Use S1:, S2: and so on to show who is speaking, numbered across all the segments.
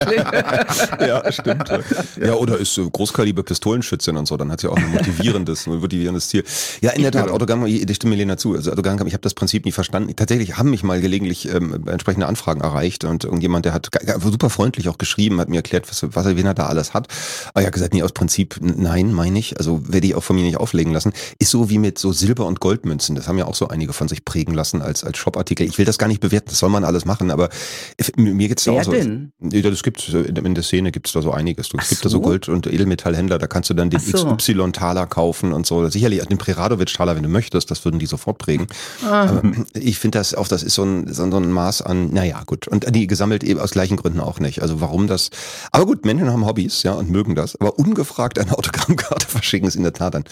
S1: Ja, stimmt. Ja, oder ist so Großkaliber-Pistolenschützin und so, dann hat sie auch ein motivierendes Ziel. Ja, in der Tat,
S2: Genau.
S1: Autogramm, ich stimme Milena zu. Also Autogramm, ich habe das Prinzip nie verstanden. Tatsächlich haben mich mal gelegentlich entsprechende Anfragen erreicht und irgendjemand, der hat super freundlich auch geschrieben, hat mir erklärt, wen er da alles hat. Aber ich habe gesagt, nee, aus Prinzip, nein, meine ich. Also werde ich auch von mir nicht auflegen lassen. Ist so wie mit so Silber- und Goldmünzen. Das haben ja auch so einige von sich prägen lassen als Shopartikel. Ich will das gar nicht bewerten, das soll man alles machen, aber mir geht's da auch
S2: Wer
S1: so.
S2: denn?
S1: Ja, das gibt's in der Szene gibt's da so einiges.
S2: Ach
S1: Es gibt da so
S2: so?
S1: Gold- und Edelmetallhändler, da kannst du dann den
S2: Ach so.
S1: XY-Taler kaufen und so. Sicherlich den Preradovic-Taler, wenn du möchtest, das würden die sofort prägen.
S2: Ah,
S1: Aber ich finde das ist so ein Maß an, naja, gut. Und die gesammelt eben aus gleichen Gründen auch nicht. Also warum das, aber gut, Menschen haben Hobbys, ja, und mögen das. Aber ungefragt eine Autogrammkarte verschicken ist in der Tat ein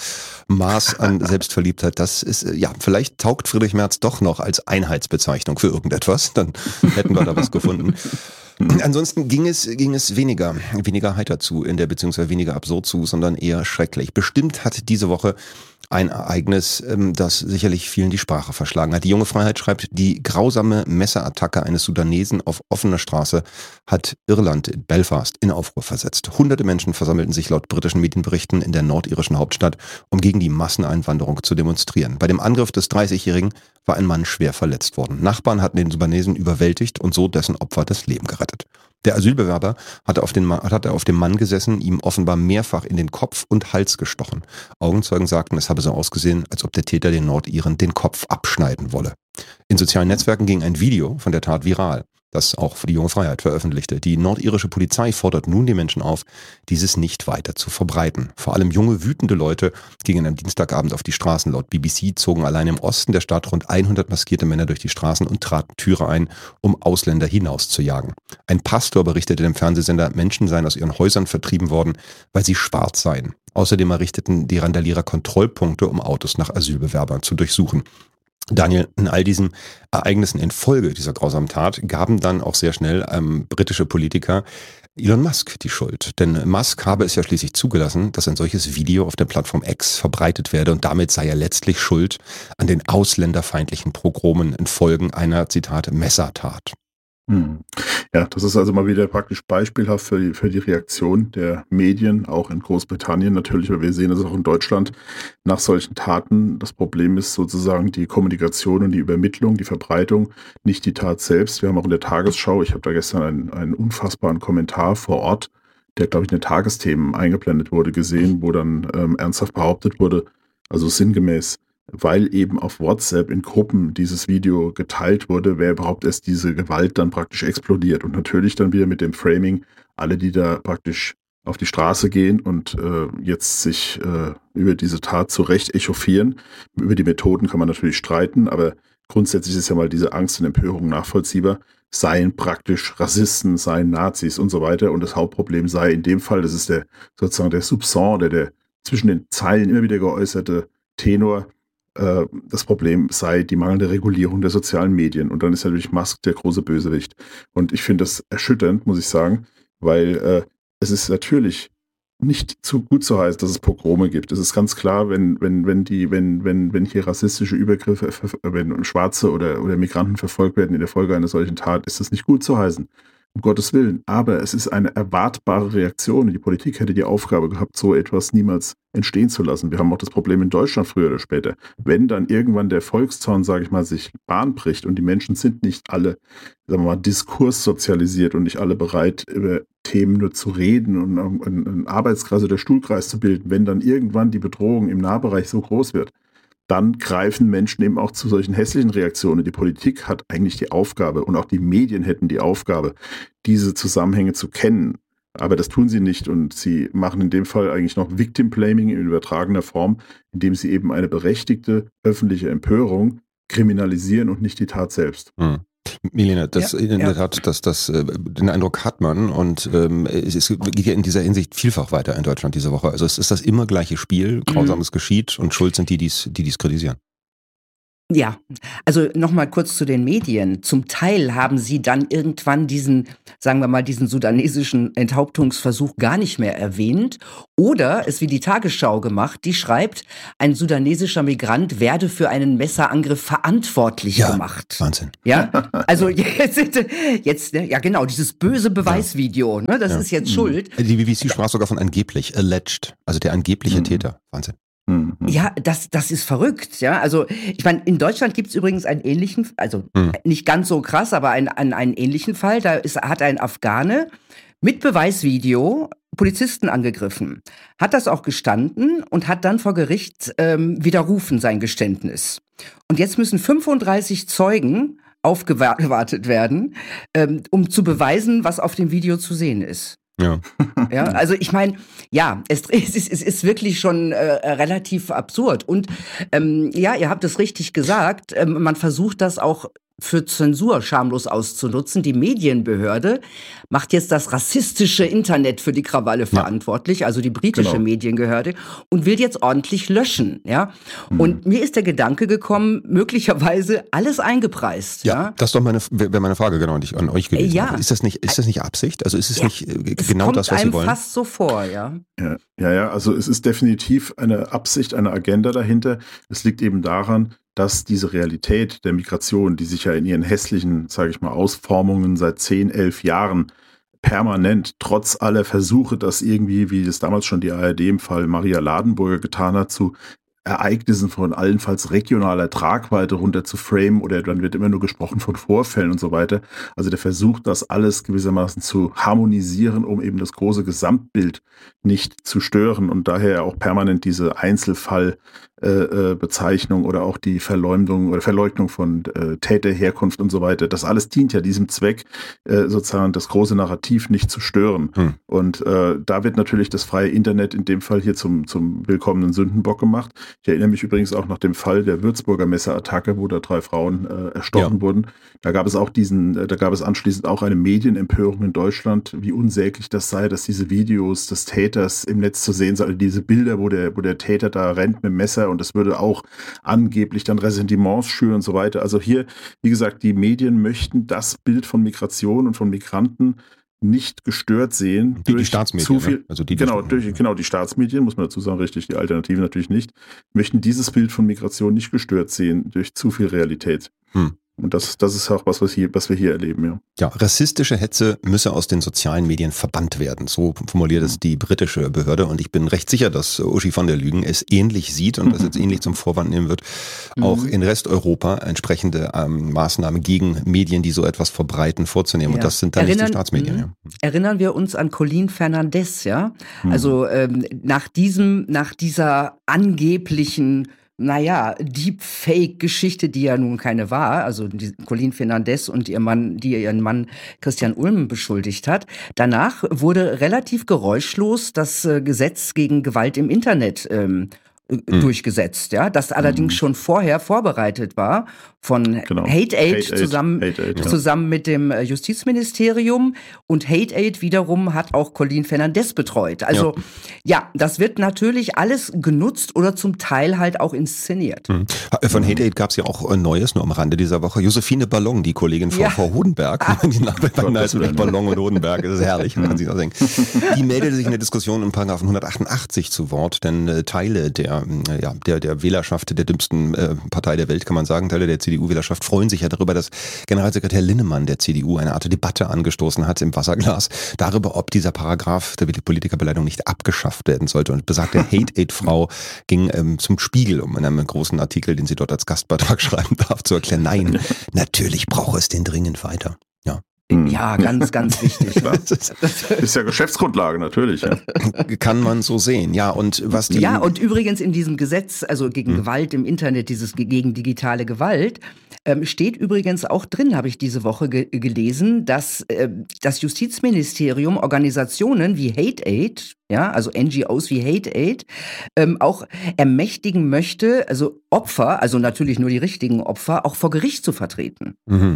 S1: Maß an Selbstverliebtheit. Das ist, ja, vielleicht taugt Friedrich Merz doch noch als Einheitsbezeichnung für irgendetwas. Dann hätten wir da was gefunden. Ansonsten ging es weniger heiter zu beziehungsweise weniger absurd zu, sondern eher schrecklich. Bestimmt hat diese Woche ein Ereignis, das sicherlich vielen die Sprache verschlagen hat. Die Junge Freiheit schreibt, die grausame Messerattacke eines Sudanesen auf offener Straße hat Irland, Belfast, in Aufruhr versetzt. Hunderte Menschen versammelten sich laut britischen Medienberichten in der nordirischen Hauptstadt, um gegen die Masseneinwanderung zu demonstrieren. Bei dem Angriff des 30-Jährigen war ein Mann schwer verletzt worden. Nachbarn hatten den Sudanesen überwältigt und so dessen Opfer das Leben gerettet. Der Asylbewerber hatte auf dem Mann gesessen, ihm offenbar mehrfach in den Kopf und Hals gestochen. Augenzeugen sagten, es habe so ausgesehen, als ob der Täter den Nordiren den Kopf abschneiden wolle. In sozialen Netzwerken ging ein Video von der Tat viral, das auch für die Junge Freiheit veröffentlichte. Die nordirische Polizei fordert nun die Menschen auf, dieses nicht weiter zu verbreiten. Vor allem junge, wütende Leute gingen am Dienstagabend auf die Straßen. Laut BBC zogen allein im Osten der Stadt rund 100 maskierte Männer durch die Straßen und traten Türe ein, um Ausländer hinauszujagen. Ein Pastor berichtete dem Fernsehsender, Menschen seien aus ihren Häusern vertrieben worden, weil sie schwarz seien. Außerdem errichteten die Randalierer Kontrollpunkte, um Autos nach Asylbewerbern zu durchsuchen. Daniel, in all diesen Ereignissen in Folge dieser grausamen Tat gaben dann auch sehr schnell britische Politiker Elon Musk die Schuld. Denn Musk habe es ja schließlich zugelassen, dass ein solches Video auf der Plattform X verbreitet werde und damit sei er letztlich schuld an den ausländerfeindlichen Pogromen in Folgen einer, Zitat, Messertat.
S3: Ja, das ist also mal wieder praktisch beispielhaft für die Reaktion der Medien, auch in Großbritannien natürlich, aber wir sehen es auch in Deutschland nach solchen Taten. Das Problem ist sozusagen die Kommunikation und die Übermittlung, die Verbreitung, nicht die Tat selbst. Wir haben auch in der Tagesschau, ich habe da gestern einen unfassbaren Kommentar vor Ort, der, glaube ich, in den Tagesthemen eingeblendet wurde, gesehen, wo dann ernsthaft behauptet wurde, also sinngemäß, weil eben auf WhatsApp in Gruppen dieses Video geteilt wurde, wäre überhaupt erst diese Gewalt dann praktisch explodiert. Und natürlich dann wieder mit dem Framing, alle, die da praktisch auf die Straße gehen und jetzt sich über diese Tat zu Recht echauffieren. Über die Methoden kann man natürlich streiten, aber grundsätzlich ist ja mal diese Angst und Empörung nachvollziehbar, seien praktisch Rassisten, seien Nazis und so weiter. Und das Hauptproblem sei in dem Fall, das ist sozusagen der Soupçon, der zwischen den Zeilen immer wieder geäußerte Tenor, das Problem sei die mangelnde Regulierung der sozialen Medien. Und dann ist natürlich Musk der große Bösewicht. Und ich finde das erschütternd, muss ich sagen, weil es ist natürlich nicht zu gut zu heißen, dass es Pogrome gibt. Es ist ganz klar, wenn hier rassistische Übergriffe, wenn Schwarze oder Migranten verfolgt werden in der Folge einer solchen Tat, ist das nicht gut zu heißen. Um Gottes Willen. Aber es ist eine erwartbare Reaktion. Und die Politik hätte die Aufgabe gehabt, so etwas niemals entstehen zu lassen. Wir haben auch das Problem in Deutschland früher oder später. Wenn dann irgendwann der Volkszorn, sage ich mal, sich Bahn bricht und die Menschen sind nicht alle, sagen wir mal, diskurssozialisiert und nicht alle bereit, über Themen nur zu reden und einen Arbeitskreis oder Stuhlkreis zu bilden, wenn dann irgendwann die Bedrohung im Nahbereich so groß wird, dann greifen Menschen eben auch zu solchen hässlichen Reaktionen. Die Politik hat eigentlich die Aufgabe und auch die Medien hätten die Aufgabe, diese Zusammenhänge zu kennen. Aber das tun sie nicht und sie machen in dem Fall eigentlich noch Victim Blaming in übertragener Form, indem sie eben eine berechtigte öffentliche Empörung kriminalisieren und nicht die Tat selbst.
S1: Milena, in der Tat, den Eindruck hat man und es geht ja in dieser Hinsicht vielfach weiter in Deutschland diese Woche. Also es ist das immer gleiche Spiel, Grausames geschieht und schuld sind die, die dies kritisieren.
S2: Ja, also nochmal kurz zu den Medien. Zum Teil haben sie dann irgendwann sagen wir mal, diesen sudanesischen Enthauptungsversuch gar nicht mehr erwähnt oder es wie die Tagesschau gemacht, die schreibt, ein sudanesischer Migrant werde für einen Messerangriff verantwortlich gemacht.
S1: Wahnsinn.
S2: Ja, also jetzt, ja genau, dieses böse Beweisvideo, ne, das ist jetzt Schuld.
S1: Die BBC sprach sogar von angeblich, alleged, also der angebliche Täter. Wahnsinn.
S2: Ja, das ist verrückt, ja. Also, ich meine, in Deutschland gibt es übrigens einen ähnlichen, also nicht ganz so krass, aber einen ähnlichen Fall. Hat ein Afghane mit Beweisvideo Polizisten angegriffen, hat das auch gestanden und hat dann vor Gericht widerrufen sein Geständnis. Und jetzt müssen 35 Zeugen aufgewartet werden, um zu beweisen, was auf dem Video zu sehen ist.
S1: Ja.
S2: Ja, also ich meine, ja, es ist wirklich schon relativ absurd. Und ja, ihr habt es richtig gesagt, man versucht das auch für Zensur schamlos auszunutzen. Die Medienbehörde macht jetzt das rassistische Internet für die Krawalle verantwortlich, also die britische Medienbehörde, und will jetzt ordentlich löschen. Ja? Und mir ist der Gedanke gekommen, möglicherweise alles eingepreist.
S1: Ja, das wäre meine Frage genau an euch gewesen.
S2: Ja.
S1: Ist das nicht Absicht? Also ist es nicht genau
S2: kommt
S1: das, was sie wollen?
S2: fast so vor, ja.
S3: Ja, also es ist definitiv eine Absicht, eine Agenda dahinter. Es liegt eben daran, dass diese Realität der Migration, die sich ja in ihren hässlichen, sage ich mal, Ausformungen seit 10, 11 Jahren permanent, trotz aller Versuche, das irgendwie, wie das damals schon die ARD im Fall Maria Ladenburger getan hat, zu Ereignissen von allenfalls regionaler Tragweite runter zu framen, oder dann wird immer nur gesprochen von Vorfällen und so weiter. Also der Versuch, das alles gewissermaßen zu harmonisieren, um eben das große Gesamtbild nicht zu stören, und daher auch permanent diese Einzelfallbezeichnung oder auch die Verleumdung oder Verleugnung von Täterherkunft und so weiter. Das alles dient ja diesem Zweck, sozusagen das große Narrativ nicht zu stören. Und da wird natürlich das freie Internet in dem Fall hier zum willkommenen Sündenbock gemacht. Ich erinnere mich übrigens auch nach dem Fall der Würzburger Messerattacke, wo da 3 Frauen erstochen wurden. Da gab es anschließend auch eine Medienempörung in Deutschland, wie unsäglich das sei, dass diese Videos des Täters im Netz zu sehen sind, also diese Bilder, wo der Täter da rennt mit dem Messer, und es würde auch angeblich dann Ressentiments schüren und so weiter. Also hier, wie gesagt, die Medien möchten das Bild von Migration und von Migranten nicht gestört sehen.
S1: Die Staatsmedien.
S3: Zu viel,
S1: ne? Also die
S3: Staatsmedien, muss man dazu sagen, richtig, die Alternative natürlich nicht, möchten dieses Bild von Migration nicht gestört sehen durch zu viel Realität. Und das ist auch was wir hier erleben, ja.
S1: Ja, rassistische Hetze müsse aus den sozialen Medien verbannt werden. So formuliert es die britische Behörde, und ich bin recht sicher, dass Uschi von der Lügen es ähnlich sieht und das jetzt ähnlich zum Vorwand nehmen wird, auch in Resteuropa entsprechende Maßnahmen gegen Medien, die so etwas verbreiten, vorzunehmen. Und das sind dann nicht die Staatsmedien. Ja.
S2: Erinnern wir uns an Colin Fernandes, ja? Also nach dieser angeblichen Deepfake-Geschichte, die ja nun keine war, also Colin Fernandes und ihren Mann Christian Ulm beschuldigt hat. Danach wurde relativ geräuschlos das Gesetz gegen Gewalt im Internet durchgesetzt, ja, das allerdings schon vorher vorbereitet war von Hate Aid zusammen mit dem Justizministerium, und Hate Aid wiederum hat auch Colin Fernandes betreut. Also ja, das wird natürlich alles genutzt oder zum Teil halt auch inszeniert.
S1: Von Hate Aid gab es ja auch Neues, nur am Rande dieser Woche. Josephine Ballon, die Kollegin von Frau Hodenberg, die Nachbarn heißt mit Ballon und Hodenberg, das ist herrlich, man kann sich das denken. Die meldete sich in der Diskussion im Paragraphen 188 zu Wort, denn Teile der Wählerschaft der dümmsten Partei der Welt, kann man sagen, Teile der CDU-Wählerschaft freuen sich ja darüber, dass Generalsekretär Linnemann der CDU eine Art Debatte angestoßen hat im Wasserglas darüber, ob dieser Paragraph der Politikerbeleidigung nicht abgeschafft werden sollte. Und besagte Hate-Aid-Frau ging zum Spiegel, um in einem großen Artikel, den sie dort als Gastbeitrag schreiben darf, zu erklären, nein, natürlich brauche es den dringend weiter. Ja.
S2: Ja, ganz, ganz wichtig.
S3: Das ist ja Geschäftsgrundlage, natürlich. Ja.
S1: Kann man so sehen, ja. Und
S2: und übrigens in diesem Gesetz, also gegen Gewalt im Internet, dieses gegen digitale Gewalt, steht übrigens auch drin, habe ich diese Woche gelesen, dass das Justizministerium Organisationen wie Hate Aid ja, also NGOs wie Hate Aid, auch ermächtigen möchte, also Opfer, also natürlich nur die richtigen Opfer, auch vor Gericht zu vertreten.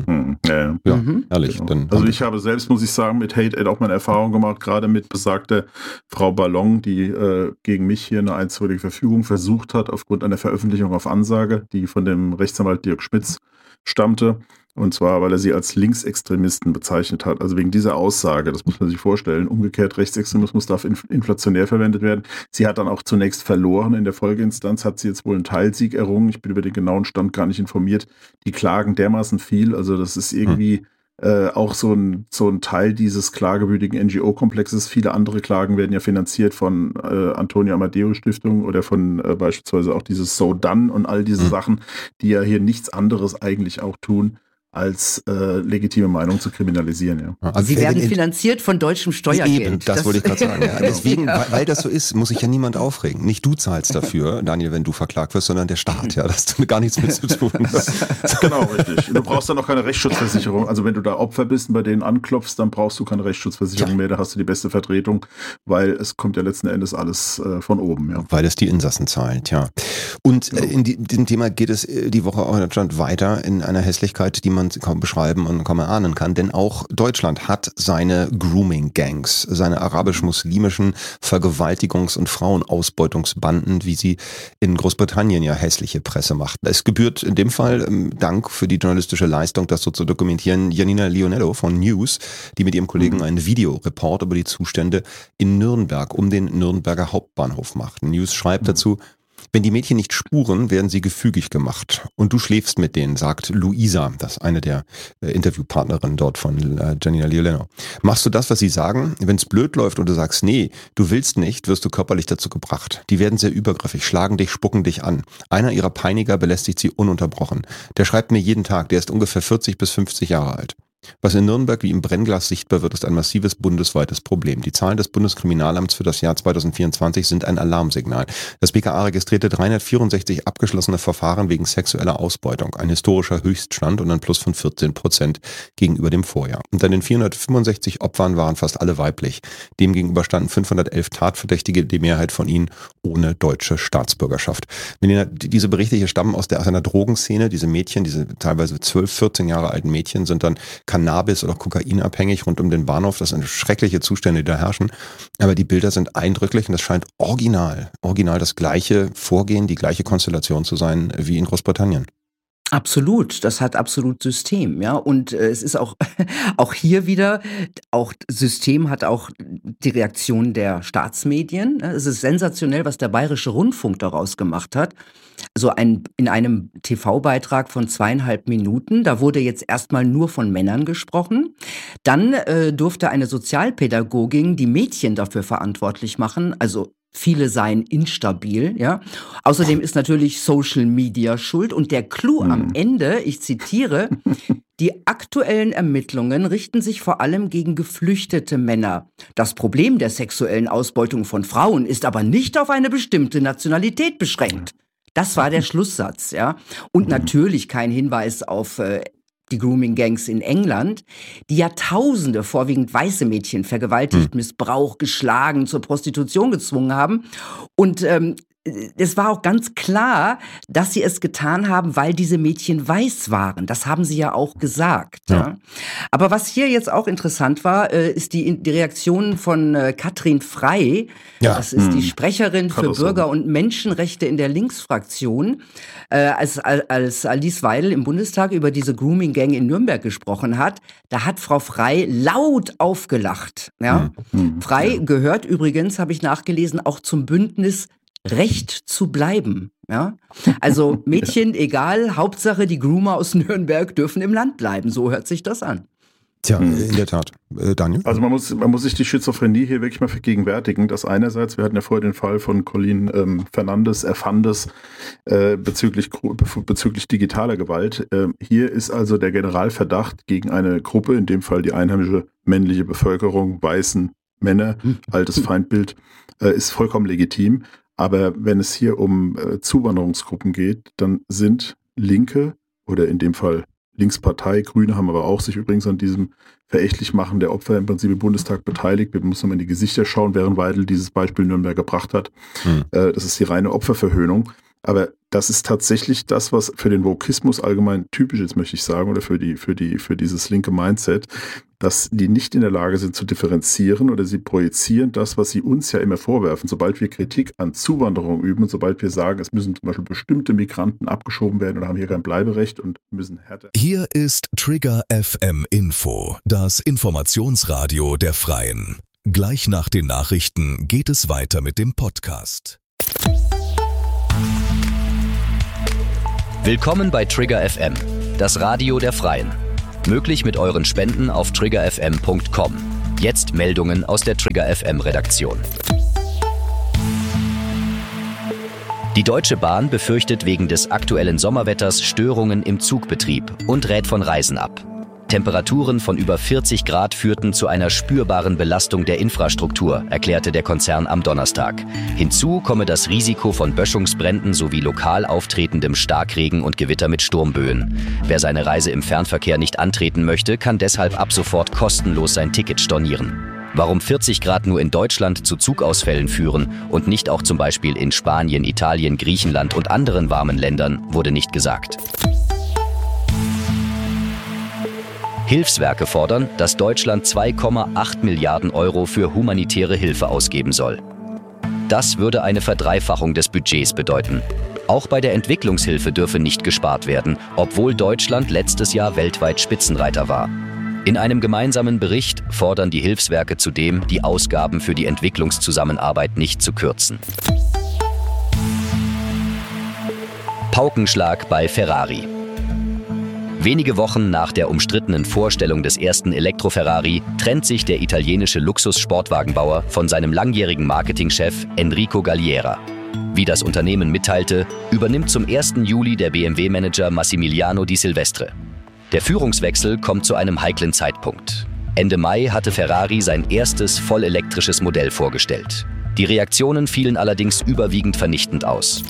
S3: Ja.
S1: Ja,
S2: Mhm.
S1: ehrlich.
S3: Genau.
S1: Dann
S3: Also ich habe selbst, muss ich sagen, mit Hate Aid auch meine Erfahrung gemacht, gerade mit besagter Frau Ballon, die gegen mich hier eine einstweilige Verfügung versucht hat, aufgrund einer Veröffentlichung auf Ansage, die von dem Rechtsanwalt Dirk Schmitz stammte. Und zwar, weil er sie als Linksextremisten bezeichnet hat. Also wegen dieser Aussage, das muss man sich vorstellen. Umgekehrt, Rechtsextremismus darf inflationär verwendet werden. Sie hat dann auch zunächst verloren. In der Folgeinstanz hat sie jetzt wohl einen Teilsieg errungen. Ich bin über den genauen Stand gar nicht informiert. Die klagen dermaßen viel. Also das ist irgendwie auch so ein Teil dieses klagewütigen NGO-Komplexes. Viele andere Klagen werden ja finanziert von Antonio Amadeo Stiftung oder von beispielsweise auch dieses So Done und all diese Sachen, die ja hier nichts anderes eigentlich auch tun, als legitime Meinung zu kriminalisieren. Ja.
S1: Also
S2: Sie werden finanziert von deutschem Steuergeld.
S1: Eben, das wollte ich gerade sagen. Ja. Deswegen, weil das so ist, muss sich ja niemand aufregen. Nicht du zahlst dafür, Daniel, wenn du verklagt wirst, sondern der Staat. Ja, das hat gar nichts mit zu tun.
S3: Genau, richtig. Du brauchst dann auch keine Rechtsschutzversicherung. Also wenn du da Opfer bist und bei denen anklopfst, dann brauchst du keine Rechtsschutzversicherung mehr. Da hast du die beste Vertretung, weil es kommt ja letzten Endes alles von oben. Ja.
S1: Weil es die Insassen zahlt, ja. Und in diesem Thema geht es die Woche auch in Deutschland weiter in einer Hässlichkeit, die man kaum beschreiben und kaum erahnen kann, denn auch Deutschland hat seine Grooming-Gangs, seine arabisch-muslimischen Vergewaltigungs- und Frauenausbeutungsbanden, wie sie in Großbritannien ja hässliche Presse machten. Es gebührt in dem Fall Dank für die journalistische Leistung, das so zu dokumentieren, Janina Lionello von News, die mit ihrem Kollegen einen Videoreport über die Zustände in Nürnberg um den Nürnberger Hauptbahnhof machten. News schreibt dazu: Wenn die Mädchen nicht spuren, werden sie gefügig gemacht. Und du schläfst mit denen, sagt Luisa, das ist eine der Interviewpartnerinnen dort von Janina Lionello. Machst du das, was sie sagen? Wenn es blöd läuft und du sagst, nee, du willst nicht, wirst du körperlich dazu gebracht. Die werden sehr übergriffig, schlagen dich, spucken dich an. Einer ihrer Peiniger belästigt sie ununterbrochen. Der schreibt mir jeden Tag, der ist ungefähr 40 bis 50 Jahre alt. Was in Nürnberg wie im Brennglas sichtbar wird, ist ein massives bundesweites Problem. Die Zahlen des Bundeskriminalamts für das Jahr 2024 sind ein Alarmsignal. Das BKA registrierte 364 abgeschlossene Verfahren wegen sexueller Ausbeutung, ein historischer Höchststand und ein Plus von 14% gegenüber dem Vorjahr. Unter den 465 Opfern waren fast alle weiblich. Demgegenüber standen 511 Tatverdächtige, die Mehrheit von ihnen ohne deutsche Staatsbürgerschaft. Diese Berichte hier stammen aus einer Drogenszene. Diese Mädchen, diese teilweise 12, 14 Jahre alten Mädchen sind dann Cannabis- oder Kokainabhängig rund um den Bahnhof. Das sind schreckliche Zustände, die da herrschen. Aber die Bilder sind eindrücklich und es scheint original das gleiche Vorgehen, die gleiche Konstellation zu sein wie in Großbritannien.
S2: Absolut, das hat absolut System, ja. Und es ist auch, auch hier wieder, auch System hat auch die Reaktion der Staatsmedien. Es ist sensationell, was der Bayerische Rundfunk daraus gemacht hat. Also in einem TV-Beitrag von 2,5 Minuten, da wurde jetzt erstmal nur von Männern gesprochen. Dann durfte eine Sozialpädagogin die Mädchen dafür verantwortlich machen, also viele seien instabil, ja. Außerdem ist natürlich Social Media schuld und der Clou am Ende, ich zitiere, die aktuellen Ermittlungen richten sich vor allem gegen geflüchtete Männer. Das Problem der sexuellen Ausbeutung von Frauen ist aber nicht auf eine bestimmte Nationalität beschränkt. Das war der Schlusssatz, ja. Und natürlich kein Hinweis auf die Grooming-Gangs in England, die Jahrtausende vorwiegend weiße Mädchen vergewaltigt, missbraucht, geschlagen, zur Prostitution gezwungen haben. Und es war auch ganz klar, dass sie es getan haben, weil diese Mädchen weiß waren. Das haben sie ja auch gesagt. Ja. Aber was hier jetzt auch interessant war, ist die Reaktion von Katrin Frey. Ja. Das ist die Sprecherin für Bürger- und Menschenrechte in der Linksfraktion. Als Alice Weidel im Bundestag über diese Grooming-Gang in Nürnberg gesprochen hat, da hat Frau Frey laut aufgelacht. Ja. Frey gehört übrigens, habe ich nachgelesen, auch zum Bündnis Recht zu bleiben, ja. Also Mädchen, egal, Hauptsache die Groomer aus Nürnberg dürfen im Land bleiben. So hört sich das an.
S1: Tja, in der Tat. Daniel?
S3: Also man muss sich die Schizophrenie hier wirklich mal vergegenwärtigen, dass einerseits, wir hatten ja vorher den Fall von Colleen Fernandes bezüglich digitaler Gewalt. Hier ist also der Generalverdacht gegen eine Gruppe, in dem Fall die einheimische männliche Bevölkerung, weißen Männer, altes Feindbild, ist vollkommen legitim. Aber wenn es hier um Zuwanderungsgruppen geht, dann sind Linke oder in dem Fall Linkspartei, Grüne haben aber auch sich übrigens an diesem verächtlich machen der Opfer im Prinzip im Bundestag beteiligt. Wir müssen mal in die Gesichter schauen, während Weidel dieses Beispiel Nürnberg gebracht hat. Das ist die reine Opferverhöhnung. Aber das ist tatsächlich das, was für den Wokismus allgemein typisch ist, möchte ich sagen, oder für dieses linke Mindset, dass die nicht in der Lage sind zu differenzieren oder sie projizieren das, was sie uns ja immer vorwerfen. Sobald wir Kritik an Zuwanderung üben und sobald wir sagen, es müssen zum Beispiel bestimmte Migranten abgeschoben werden oder haben hier kein Bleiberecht und müssen härter.
S4: Hier ist Trigger FM Info, das Informationsradio der Freien. Gleich nach den Nachrichten geht es weiter mit dem Podcast.
S5: Willkommen bei Trigger FM, das Radio der Freien. Möglich mit euren Spenden auf triggerfm.com. Jetzt Meldungen aus der Trigger FM Redaktion. Die Deutsche Bahn befürchtet wegen des aktuellen Sommerwetters Störungen im Zugbetrieb und rät von Reisen ab. Temperaturen von über 40 Grad führten zu einer spürbaren Belastung der Infrastruktur, erklärte der Konzern am Donnerstag. Hinzu komme das Risiko von Böschungsbränden sowie lokal auftretendem Starkregen und Gewitter mit Sturmböen. Wer seine Reise im Fernverkehr nicht antreten möchte, kann deshalb ab sofort kostenlos sein Ticket stornieren. Warum 40 Grad nur in Deutschland zu Zugausfällen führen und nicht auch zum Beispiel in Spanien, Italien, Griechenland und anderen warmen Ländern, wurde nicht gesagt. Hilfswerke fordern, dass Deutschland 2,8 Milliarden Euro für humanitäre Hilfe ausgeben soll. Das würde eine Verdreifachung des Budgets bedeuten. Auch bei der Entwicklungshilfe dürfe nicht gespart werden, obwohl Deutschland letztes Jahr weltweit Spitzenreiter war. In einem gemeinsamen Bericht fordern die Hilfswerke zudem, die Ausgaben für die Entwicklungszusammenarbeit nicht zu kürzen. Paukenschlag bei Ferrari. Wenige Wochen nach der umstrittenen Vorstellung des ersten Elektro-Ferrari trennt sich der italienische Luxus-Sportwagenbauer von seinem langjährigen Marketingchef Enrico Galliera. Wie das Unternehmen mitteilte, übernimmt zum 1. Juli der BMW-Manager Massimiliano Di Silvestre. Der Führungswechsel kommt zu einem heiklen Zeitpunkt. Ende Mai hatte Ferrari sein erstes vollelektrisches Modell vorgestellt. Die Reaktionen fielen allerdings überwiegend vernichtend aus.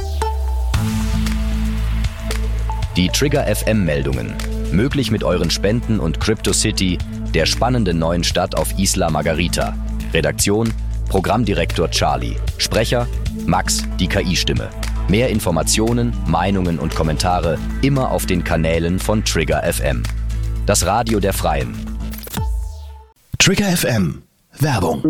S5: Die Trigger FM Meldungen. Möglich mit euren Spenden und CryptoCity, der spannenden neuen Stadt auf Isla Margarita. Redaktion: Programmdirektor Charlie. Sprecher: Max, die KI-Stimme. Mehr Informationen, Meinungen und Kommentare immer auf den Kanälen von Trigger FM. Das Radio der Freien.
S4: Trigger FM. Werbung.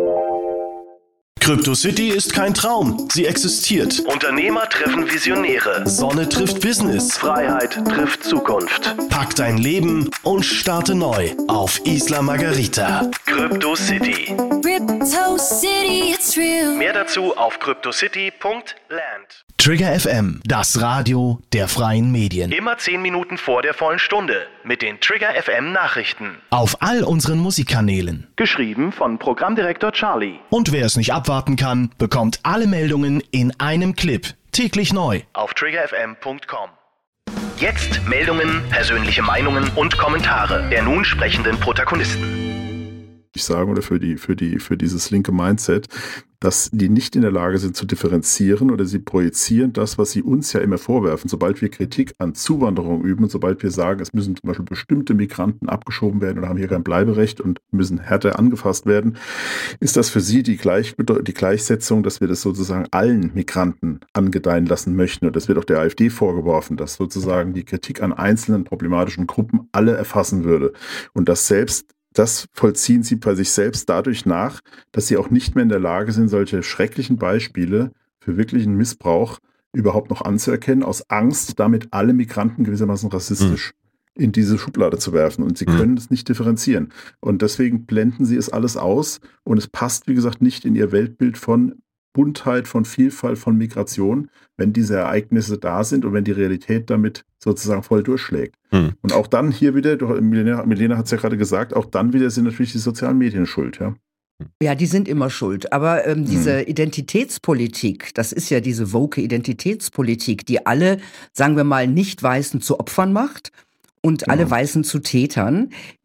S6: CryptoCity ist kein Traum, sie existiert. Unternehmer treffen Visionäre. Sonne trifft Business. Freiheit trifft Zukunft. Pack dein Leben und starte neu auf Isla Margarita. CryptoCity.
S7: CryptoCity, it's real.
S6: Mehr dazu auf cryptocity.land.
S4: Trigger FM, das Radio der freien Medien.
S6: Immer 10 Minuten vor der vollen Stunde mit den Trigger FM Nachrichten.
S4: Auf all unseren Musikkanälen.
S6: Geschrieben von Programmdirektor Charlie.
S4: Und wer es nicht abwarten kann, bekommt alle Meldungen in einem Clip. Täglich neu.
S6: Auf triggerfm.com. Jetzt Meldungen, persönliche Meinungen und Kommentare der nun sprechenden Protagonisten.
S3: Ich sage, oder für dieses linke Mindset, dass die nicht in der Lage sind zu differenzieren oder sie projizieren das, was sie uns ja immer vorwerfen. Sobald wir Kritik an Zuwanderung üben und sobald wir sagen, es müssen zum Beispiel bestimmte Migranten abgeschoben werden oder haben hier kein Bleiberecht und müssen härter angefasst werden, ist das für sie die Gleichsetzung, dass wir das sozusagen allen Migranten angedeihen lassen möchten. Und das wird auch der AfD vorgeworfen, dass sozusagen die Kritik an einzelnen problematischen Gruppen alle erfassen würde. Und das vollziehen sie bei sich selbst dadurch nach, dass sie auch nicht mehr in der Lage sind, solche schrecklichen Beispiele für wirklichen Missbrauch überhaupt noch anzuerkennen, aus Angst, damit alle Migranten gewissermaßen rassistisch in diese Schublade zu werfen. Und sie können es nicht differenzieren. Und deswegen blenden sie es alles aus. Und es passt, wie gesagt, nicht in ihr Weltbild von Buntheit, von Vielfalt, von Migration, wenn diese Ereignisse da sind und wenn die Realität damit sozusagen voll durchschlägt. Und auch dann hier wieder, Milena hat es ja gerade gesagt, auch dann wieder sind natürlich die sozialen Medien schuld.
S2: Ja, die sind immer schuld. Aber diese Identitätspolitik, das ist ja diese woke Identitätspolitik, die alle, sagen wir mal, Nicht-Weißen zu Opfern macht und alle Weißen zu Tätern,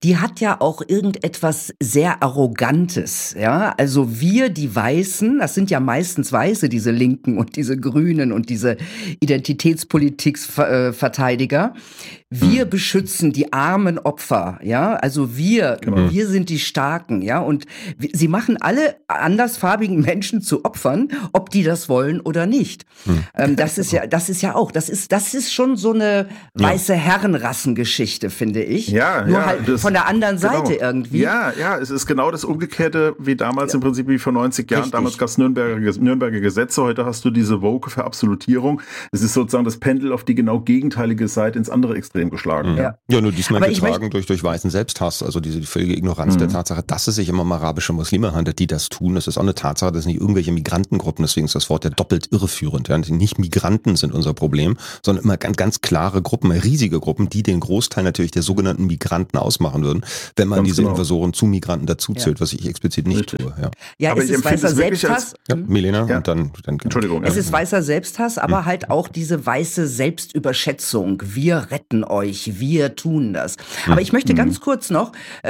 S2: die hat ja auch irgendetwas sehr Arrogantes, ja. Also wir, die Weißen, das sind ja meistens Weiße, diese Linken und diese Grünen und diese Identitätspolitik-Verteidiger. Wir beschützen die armen Opfer, ja. Also wir sind die Starken, ja. Und sie machen alle andersfarbigen Menschen zu Opfern, ob die das wollen oder nicht. Das ist schon so eine weiße Herrenrassengeschichte, finde ich.
S3: Ja,
S2: nur halt von der anderen Seite irgendwie.
S3: Ja, es ist genau das Umgekehrte wie damals im Prinzip wie vor 90 Jahren.
S2: Richtig.
S3: Damals gab es Nürnberger Gesetze, heute hast du diese woke Verabsolutierung. Es ist sozusagen das Pendel auf die genau gegenteilige Seite ins andere Extrem geschlagen.
S1: Ja, nur diesmal getragen durch weißen Selbsthass, also die völlige Ignoranz der Tatsache, dass es sich immer um arabische Muslime handelt, die das tun. Das ist auch eine Tatsache, das sind nicht irgendwelche Migrantengruppen, deswegen ist das Wort ja doppelt irreführend. Ja. Nicht Migranten sind unser Problem, sondern immer ganz, ganz klare Gruppen, riesige Gruppen, die den Großteil natürlich der sogenannten Migranten ausmachen würden, wenn man diese Invasoren zu Migranten dazuzählt, was ich explizit nicht tue.
S2: Ja,
S3: aber
S2: es ist weißer Selbsthass.
S1: Milena, und dann
S3: Entschuldigung.
S2: Es ist weißer Selbsthass, aber halt auch diese weiße Selbstüberschätzung. Wir retten euch, wir tun das. Aber ich möchte ganz kurz noch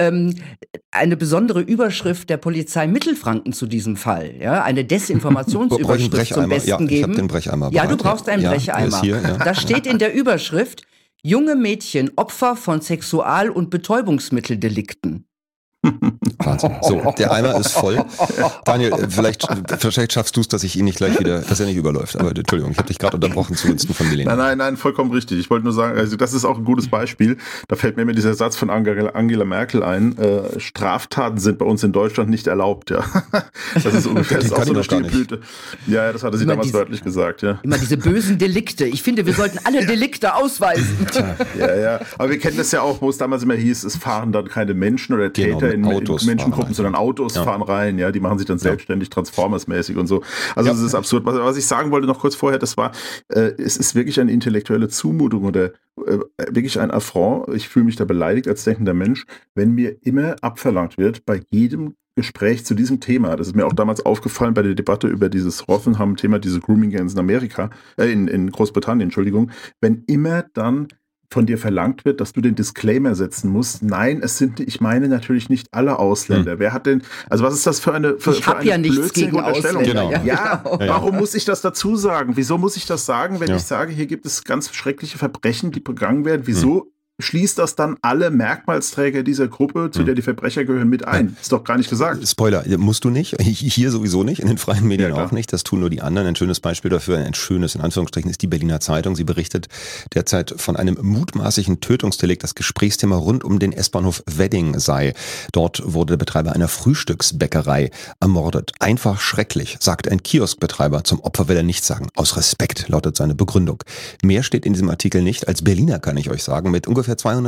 S2: eine besondere Überschrift der Polizei Mittelfranken zu diesem Fall, eine Desinformationsüberschrift zum Besten geben.
S1: Ich habe den Brecheimer
S2: bereit. Du brauchst einen Brecheimer.
S1: Hier,
S2: Da steht in der Überschrift: Junge Mädchen Opfer von Sexual- und Betäubungsmitteldelikten.
S1: Wahnsinn. So, der Eimer ist voll. Daniel, vielleicht schaffst du es, dass er nicht überläuft. Aber Entschuldigung, ich habe dich gerade unterbrochen zugunsten von Milena.
S3: Nein, vollkommen richtig. Ich wollte nur sagen, also das ist auch ein gutes Beispiel. Da fällt mir immer dieser Satz von Angela Merkel ein. Straftaten sind bei uns in Deutschland nicht erlaubt. Ja, das ist ungefähr das ist auch so eine Stilblüte. Ja, das hatte sie damals wörtlich gesagt. Ja.
S2: Immer diese bösen Delikte. Ich finde, wir sollten alle Delikte ausweisen.
S3: Ja. Aber wir kennen das ja auch, wo es damals immer hieß, es fahren dann keine Menschen oder Täter in Menschengruppen, sondern Autos fahren rein, die machen sich dann selbstständig Transformers-mäßig und so. Also das ist absurd. Was ich sagen wollte noch kurz vorher, das war, es ist wirklich eine intellektuelle Zumutung oder wirklich ein Affront. Ich fühle mich da beleidigt als denkender Mensch, wenn mir immer abverlangt wird, bei jedem Gespräch zu diesem Thema, das ist mir auch damals aufgefallen bei der Debatte über dieses Rotherham-Thema, diese Grooming-Gangs in Amerika, in Großbritannien, Entschuldigung, wenn immer dann von dir verlangt wird, dass du den Disclaimer setzen musst. Nein, ich meine natürlich nicht alle Ausländer. Wer hat denn, also was ist das für eine
S2: Ich habe ja nichts gegen Ausländer.
S3: Genau. Warum muss ich das dazu sagen? Wieso muss ich das sagen, wenn ich sage, hier gibt es ganz schreckliche Verbrechen, die begangen werden? Wieso schließt das dann alle Merkmalsträger dieser Gruppe, zu der die Verbrecher gehören, mit ein? Ist doch gar nicht gesagt.
S1: Spoiler, musst du nicht. Hier sowieso nicht, in den freien Medien auch nicht. Das tun nur die anderen. Ein schönes Beispiel dafür, ein schönes in Anführungsstrichen, ist die Berliner Zeitung. Sie berichtet derzeit von einem mutmaßlichen Tötungsdelikt. Das Gesprächsthema rund um den S-Bahnhof Wedding sei. Dort wurde der Betreiber einer Frühstücksbäckerei ermordet. Einfach schrecklich, sagt ein Kioskbetreiber. Zum Opfer will er nichts sagen. Aus Respekt lautet seine Begründung. Mehr steht in diesem Artikel nicht. Als Berliner kann ich euch sagen, mit ungefähr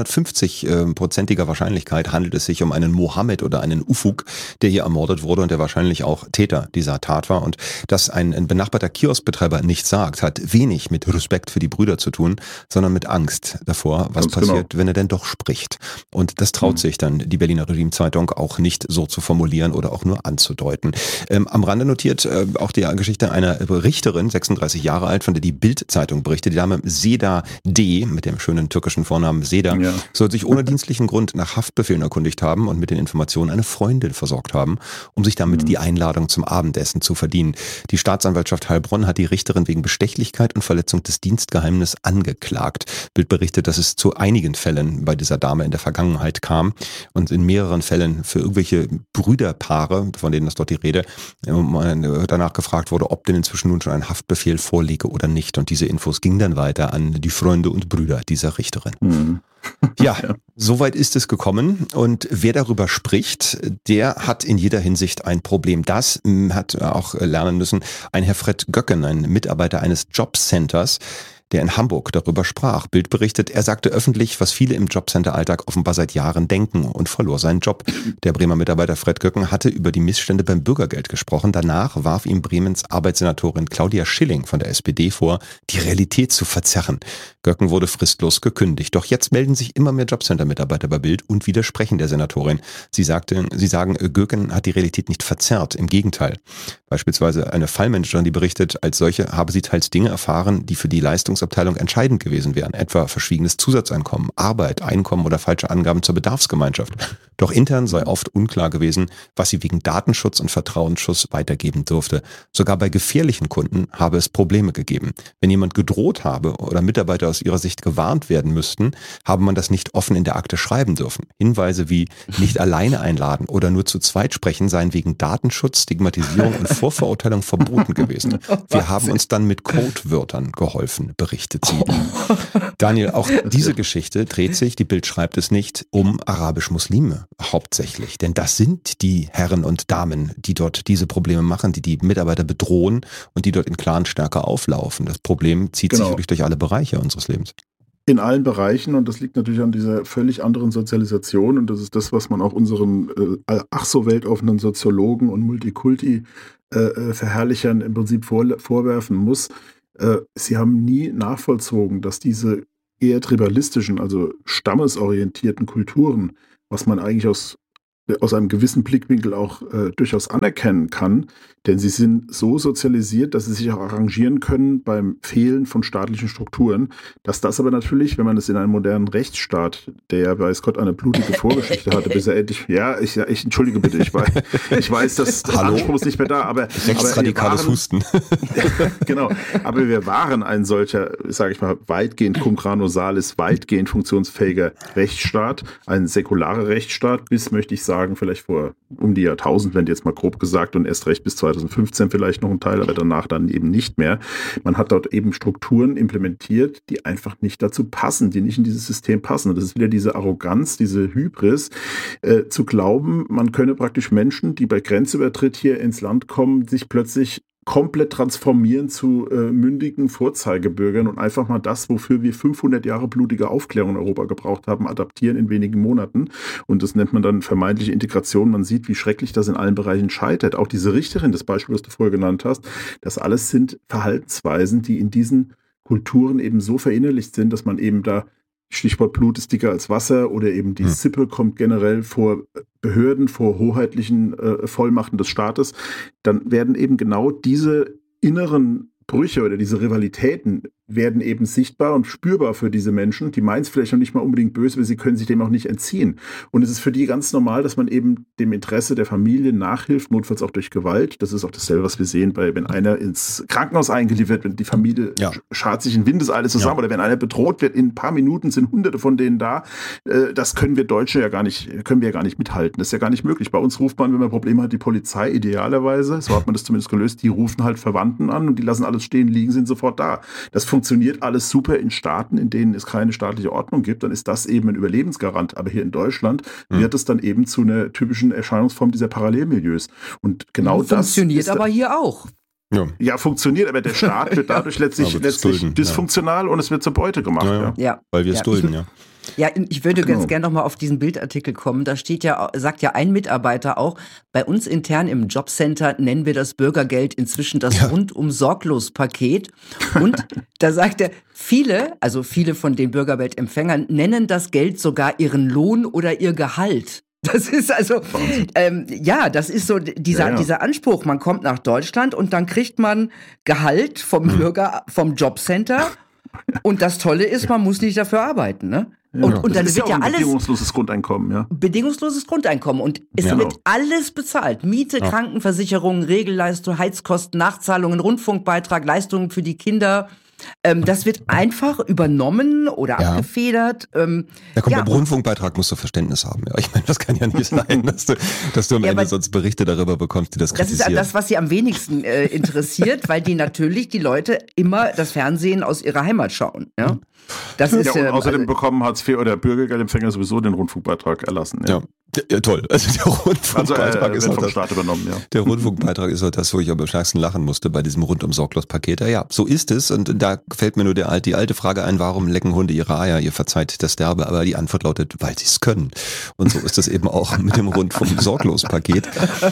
S1: 250%iger Wahrscheinlichkeit handelt es sich um einen Mohammed oder einen Ufuk, der hier ermordet wurde und der wahrscheinlich auch Täter dieser Tat war. Und dass ein benachbarter Kioskbetreiber nichts sagt, hat wenig mit Respekt für die Brüder zu tun, sondern mit Angst davor, was passiert, wenn er denn doch spricht. Und das traut sich dann die Berliner Regime-Zeitung auch nicht so zu formulieren oder auch nur anzudeuten. Am Rande notiert auch die Geschichte einer Richterin, 36 Jahre alt, von der die Bild-Zeitung berichtet. Die Dame Seda D. mit dem schönen türkischen Vornamen Seda, soll sich ohne dienstlichen Grund nach Haftbefehlen erkundigt haben und mit den Informationen eine Freundin versorgt haben, um sich damit die Einladung zum Abendessen zu verdienen. Die Staatsanwaltschaft Heilbronn hat die Richterin wegen Bestechlichkeit und Verletzung des Dienstgeheimnisses angeklagt. Bild berichtet, dass es zu einigen Fällen bei dieser Dame in der Vergangenheit kam und in mehreren Fällen für irgendwelche Brüderpaare, von denen ist dort die Rede, danach gefragt wurde, ob denn inzwischen nun schon ein Haftbefehl vorliege oder nicht. Und diese Infos gingen dann weiter an die Freunde und Brüder dieser Richterin. Ja, soweit ist es gekommen und wer darüber spricht, der hat in jeder Hinsicht ein Problem. Das hat auch lernen müssen ein Herr Fred Göcken, ein Mitarbeiter eines Jobcenters, der in Hamburg darüber sprach. Bild berichtet, er sagte öffentlich, was viele im Jobcenter-Alltag offenbar seit Jahren denken und verlor seinen Job. Der Bremer Mitarbeiter Fred Göcken hatte über die Missstände beim Bürgergeld gesprochen. Danach warf ihm Bremens Arbeitssenatorin Claudia Schilling von der SPD vor, die Realität zu verzerren. Göcken wurde fristlos gekündigt. Doch jetzt melden sich immer mehr Jobcenter-Mitarbeiter bei Bild und widersprechen der Senatorin. Sie sagen, Göcken hat die Realität nicht verzerrt. Im Gegenteil. Beispielsweise eine Fallmanagerin, die berichtet, als solche habe sie teils Dinge erfahren, die für die Leistung Verwaltungsabteilung entscheidend gewesen wären, etwa verschwiegenes Zusatzeinkommen, Arbeit, Einkommen oder falsche Angaben zur Bedarfsgemeinschaft. Doch intern sei oft unklar gewesen, was sie wegen Datenschutz und Vertrauensschutz weitergeben durfte. Sogar bei gefährlichen Kunden habe es Probleme gegeben. Wenn jemand gedroht habe oder Mitarbeiter aus ihrer Sicht gewarnt werden müssten, habe man das nicht offen in der Akte schreiben dürfen. Hinweise wie nicht alleine einladen oder nur zu zweit sprechen seien wegen Datenschutz, Stigmatisierung und Vorverurteilung verboten gewesen. Wir haben uns dann mit Codewörtern geholfen, berichtet sie. Daniel, auch diese Geschichte dreht sich, die Bild schreibt es nicht, um arabisch-Muslime hauptsächlich. Denn das sind die Herren und Damen, die dort diese Probleme machen, die die Mitarbeiter bedrohen und die dort in Clanstärke auflaufen. Das Problem zieht sich wirklich durch alle Bereiche unseres Lebens.
S3: In allen Bereichen, und das liegt natürlich an dieser völlig anderen Sozialisation, und das ist das, was man auch unseren ach so weltoffenen Soziologen und Multikulti-Verherrlichern im Prinzip vorwerfen muss. Sie haben nie nachvollzogen, dass diese eher tribalistischen, also stammesorientierten Kulturen, was man eigentlich aus einem gewissen Blickwinkel auch durchaus anerkennen kann, denn sie sind so sozialisiert, dass sie sich auch arrangieren können beim Fehlen von staatlichen Strukturen, dass das aber natürlich, wenn man es in einem modernen Rechtsstaat, der ja weiß Gott eine blutige Vorgeschichte hatte, bis er endlich, ich entschuldige bitte, ich weiß, dass der Anspruch ist nicht mehr da, aber
S1: rechtsradikales Husten.
S3: Genau, aber wir waren ein solcher, sage ich mal, weitgehend cum grano salis, weitgehend funktionsfähiger Rechtsstaat, ein säkularer Rechtsstaat, bis, möchte ich sagen, vielleicht vor um die Jahrtausendwende jetzt mal grob gesagt und erst recht bis 2015 vielleicht noch ein Teil, aber danach dann eben nicht mehr. Man hat dort eben Strukturen implementiert, die einfach nicht dazu passen, die nicht in dieses System passen. Und das ist wieder diese Arroganz, diese Hybris, zu glauben, man könne praktisch Menschen, die bei Grenzübertritt hier ins Land kommen, sich plötzlich komplett transformieren zu mündigen Vorzeigebürgern und einfach mal das, wofür wir 500 Jahre blutige Aufklärung in Europa gebraucht haben, adaptieren in wenigen Monaten. Und das nennt man dann vermeintliche Integration. Man sieht, wie schrecklich das in allen Bereichen scheitert. Auch diese Richterin, das Beispiel, das du vorher genannt hast, das alles sind Verhaltensweisen, die in diesen Kulturen eben so verinnerlicht sind, dass man eben da, Stichwort Blut ist dicker als Wasser, oder eben die Sippe kommt generell vor Behörden, vor hoheitlichen Vollmachten des Staates, dann werden eben genau diese inneren Brüche oder diese Rivalitäten werden eben sichtbar und spürbar für diese Menschen. Die meinen es vielleicht noch nicht mal unbedingt böse, aber sie können sich dem auch nicht entziehen. Und es ist für die ganz normal, dass man eben dem Interesse der Familie nachhilft, notfalls auch durch Gewalt. Das ist auch dasselbe, was wir sehen, wenn einer ins Krankenhaus eingeliefert wird, wenn die Familie schart sich in Windeseile zusammen, oder wenn einer bedroht wird, in ein paar Minuten sind Hunderte von denen da. Das können wir Deutsche ja gar nicht mithalten. Das ist ja gar nicht möglich. Bei uns ruft man, wenn man Probleme hat, die Polizei idealerweise, so hat man das zumindest gelöst, die rufen halt Verwandten an und die lassen alles stehen, liegen, sind sofort da. Das funktioniert alles super in Staaten, in denen es keine staatliche Ordnung gibt, dann ist das eben ein Überlebensgarant. Aber hier in Deutschland wird es dann eben zu einer typischen Erscheinungsform dieser Parallelmilieus. Und genau das
S2: funktioniert aber hier auch.
S3: Ja, funktioniert, aber der Staat wird dadurch letztlich dysfunktional und es wird zur Beute gemacht.
S1: Ja. Weil wir es dulden,
S2: Ja, ich würde ganz gerne nochmal auf diesen Bildartikel kommen. Da sagt ja ein Mitarbeiter auch, bei uns intern im Jobcenter nennen wir das Bürgergeld inzwischen das Rundum-Sorglos-Paket. Und da sagt er, viele von den Bürgergeldempfängern nennen das Geld sogar ihren Lohn oder ihr Gehalt. Das ist also, das ist so dieser Anspruch. Man kommt nach Deutschland und dann kriegt man Gehalt vom Bürger, vom Jobcenter. Und das Tolle ist, man muss nicht dafür arbeiten, ne? Und dann wird ja alles
S3: bedingungsloses Grundeinkommen,
S2: bedingungsloses Grundeinkommen, und es wird alles bezahlt. Miete, Krankenversicherung, Regelleistung, Heizkosten, Nachzahlungen, Rundfunkbeitrag, Leistungen für die Kinder. Das wird einfach übernommen oder abgefedert.
S1: Beim Rundfunkbeitrag musst du Verständnis haben. Ja. Ich meine, das kann ja nicht sein, dass du am Ende sonst Berichte darüber bekommst, die das kritisieren.
S2: Das ist das, was sie am wenigsten interessiert, weil die natürlich die Leute immer das Fernsehen aus ihrer Heimat schauen. Ja? Das ist,
S3: und außerdem bekommen Hartz IV oder Bürgergeldempfänger sowieso den Rundfunkbeitrag erlassen. Ja,
S1: toll. Also der Rundfunkbeitrag ist
S3: vom Staat übernommen. Ja.
S1: Der Rundfunkbeitrag ist halt das, wo ich am stärksten lachen musste bei diesem Rundum-Sorglos-Paket. Ja, so ist es. Und da fällt mir nur die alte Frage ein, warum lecken Hunde ihre Eier? Ihr verzeiht das Derbe, aber die Antwort lautet, weil sie es können. Und so ist es eben auch mit dem Rundum-Sorglos-Paket.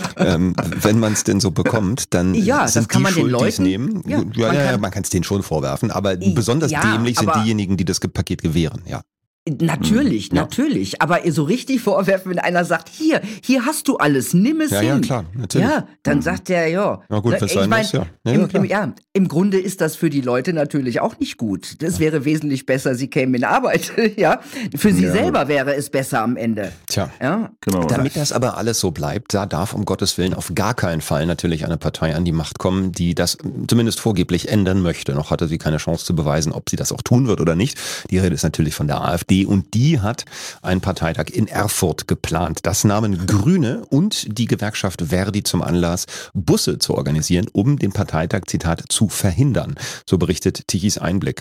S1: Wenn man es denn so bekommt, dann sind die schuld, die es nehmen. Man kann es denen schon vorwerfen, aber besonders dämlich sind diejenigen, die das Paket gewähren,
S2: Natürlich, natürlich. Aber so richtig vorwerfen, wenn einer sagt, hier hast du alles, nimm es hin.
S1: Ja, klar, natürlich.
S2: Ja, dann sagt der, ja.
S1: Na gut, was sein muss, ja.
S2: Im Grunde ist das für die Leute natürlich auch nicht gut. Das wäre wesentlich besser, sie kämen in Arbeit. Ja, für sie selber wäre es besser am Ende.
S1: Tja,
S2: ja?
S3: Genau.
S1: Damit das aber alles so bleibt, da darf um Gottes Willen auf gar keinen Fall natürlich eine Partei an die Macht kommen, die das zumindest vorgeblich ändern möchte. Noch hatte sie keine Chance zu beweisen, ob sie das auch tun wird oder nicht. Die Rede ist natürlich von der AfD und die hat einen Parteitag in Erfurt geplant. Das nahmen Grüne und die Gewerkschaft Verdi zum Anlass, Busse zu organisieren, um den Parteitag, Zitat, zu verhindern. So berichtet Tichys Einblick.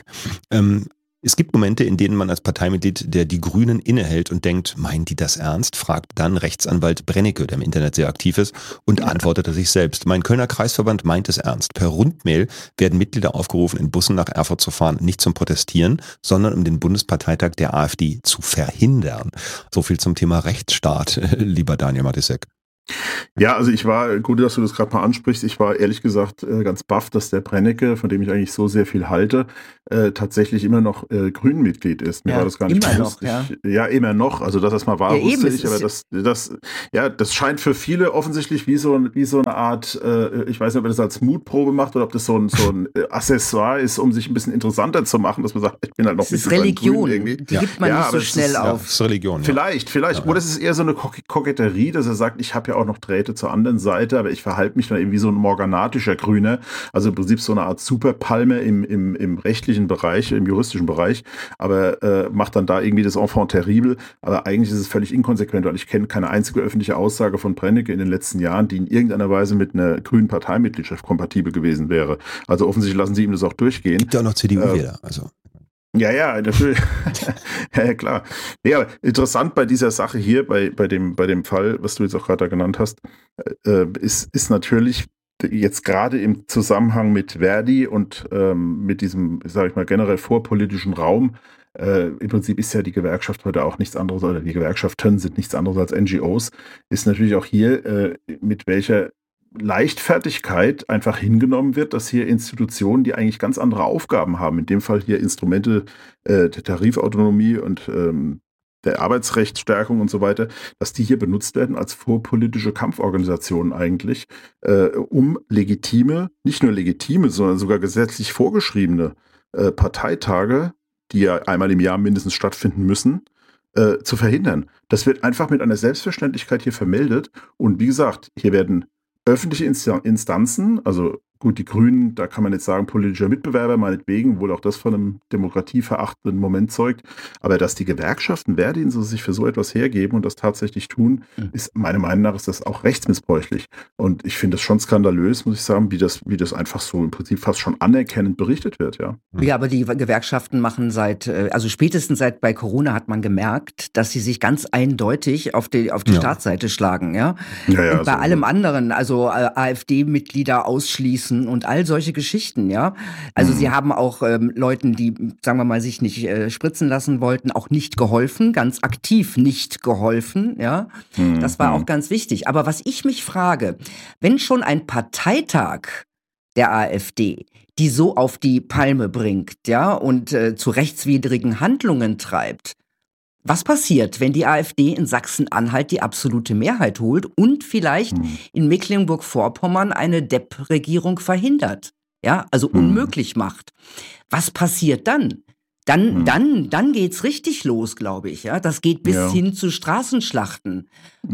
S1: Es gibt Momente, in denen man als Parteimitglied, der die Grünen innehält und denkt, meinen die das ernst? Fragt dann Rechtsanwalt Brennecke, der im Internet sehr aktiv ist, und antwortete sich selbst. Mein Kölner Kreisverband meint es ernst. Per Rundmail werden Mitglieder aufgerufen, in Bussen nach Erfurt zu fahren, nicht zum Protestieren, sondern um den Bundesparteitag der AfD zu verhindern. So viel zum Thema Rechtsstaat, lieber Daniel Matisek.
S3: Ja, also gut, dass du das gerade mal ansprichst, ich war ehrlich gesagt ganz baff, dass der Brennecke, von dem ich eigentlich so sehr viel halte, tatsächlich immer noch Grünen-Mitglied ist. Mir war das gar nicht bewusst. Ja, immer noch, also dass das mal war, wusste ich, aber das scheint für viele offensichtlich wie so eine Art, ich weiß nicht, ob er das als Mutprobe macht oder ob das so ein Accessoire ist, um sich ein bisschen interessanter zu machen, dass man sagt, ich bin halt noch nicht
S2: so Religion, die gibt man nicht so schnell auf.
S1: Das ist Religion.
S3: Vielleicht. Oder es ist eher so eine Koketterie, dass er sagt, ich habe ja auch noch Drähte zur anderen Seite, aber ich verhalte mich dann eben wie so ein morganatischer Grüner, also im Prinzip so eine Art Superpalme im rechtlichen Bereich, im juristischen Bereich, aber macht dann da irgendwie das Enfant terrible, aber eigentlich ist es völlig inkonsequent, weil ich kenne keine einzige öffentliche Aussage von Brennecke in den letzten Jahren, die in irgendeiner Weise mit einer grünen Parteimitgliedschaft kompatibel gewesen wäre. Also offensichtlich lassen sie ihm das auch durchgehen.
S1: Gibt ja auch noch CDU-Wähler, also.
S3: Ja, natürlich. Ja, klar. Nee, aber interessant bei dieser Sache hier, bei dem Fall, was du jetzt auch gerade genannt hast, ist natürlich jetzt gerade im Zusammenhang mit Verdi und mit diesem, sage ich mal, generell vorpolitischen Raum, im Prinzip ist ja die Gewerkschaft heute auch nichts anderes, oder die Gewerkschaften sind nichts anderes als NGOs, ist natürlich auch hier, mit welcher Leichtfertigkeit einfach hingenommen wird, dass hier Institutionen, die eigentlich ganz andere Aufgaben haben, in dem Fall hier Instrumente der Tarifautonomie und der Arbeitsrechtsstärkung und so weiter, dass die hier benutzt werden als vorpolitische Kampforganisationen eigentlich, um nicht nur legitime, sondern sogar gesetzlich vorgeschriebene Parteitage, die ja einmal im Jahr mindestens stattfinden müssen, zu verhindern. Das wird einfach mit einer Selbstverständlichkeit hier vermeldet und wie gesagt, hier werden öffentliche Instanzen, also gut, die Grünen, da kann man jetzt sagen, politischer Mitbewerber, meinetwegen, wohl auch das von einem demokratieverachtenden Moment zeugt, aber dass die Gewerkschaften Verdi sich für so etwas hergeben und das tatsächlich tun, ist meiner Meinung nach ist das auch rechtsmissbräuchlich. Und ich finde das schon skandalös, muss ich sagen, wie das einfach so im Prinzip fast schon anerkennend berichtet wird, ja.
S2: Ja, aber die Gewerkschaften machen spätestens bei Corona hat man gemerkt, dass sie sich ganz eindeutig auf die Staatsseite schlagen, ja. Und bei allem anderen, also AfD-Mitglieder ausschließen und all solche Geschichten, ja. Also sie haben auch Leuten, die, sagen wir mal, sich nicht spritzen lassen wollten, auch nicht geholfen, ganz aktiv nicht geholfen, ja. Das war auch ganz wichtig. Aber was ich mich frage, wenn schon ein Parteitag der AfD die so auf die Palme bringt, ja, und zu rechtswidrigen Handlungen treibt, was passiert, wenn die AfD in Sachsen-Anhalt die absolute Mehrheit holt und vielleicht in Mecklenburg-Vorpommern eine Depp-Regierung verhindert? Ja, also unmöglich macht. Was passiert dann? Dann geht's richtig los, glaube ich. Ja, das geht bis hin zu Straßenschlachten.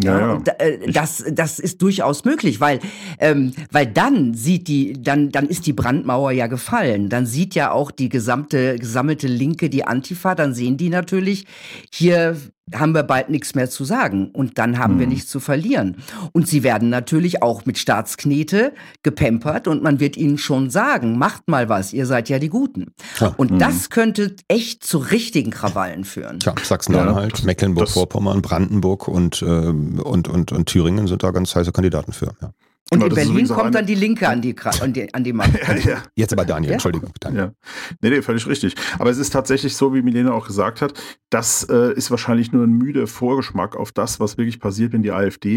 S2: Das ist durchaus möglich, weil dann ist die Brandmauer ja gefallen. Dann sieht ja auch die gesammelte Linke, die Antifa, dann sehen die natürlich, hier haben wir bald nichts mehr zu sagen und dann haben wir nichts zu verlieren. Und sie werden natürlich auch mit Staatsknete gepampert und man wird ihnen schon sagen, macht mal was, ihr seid ja die Guten. Ja. Und das könnte echt zu richtigen Krawallen führen.
S1: Tja, Sachsen-Anhalt, Mecklenburg-Vorpommern, Brandenburg und Thüringen sind da ganz heiße Kandidaten für. Ja.
S2: Und in Berlin kommt dann die Linke an die Macht.
S3: Ja.
S1: Jetzt aber Daniel, Entschuldigung.
S3: Ja. Nee, völlig richtig. Aber es ist tatsächlich so, wie Milena auch gesagt hat, das ist wahrscheinlich nur ein müder Vorgeschmack auf das, was wirklich passiert, wenn die AfD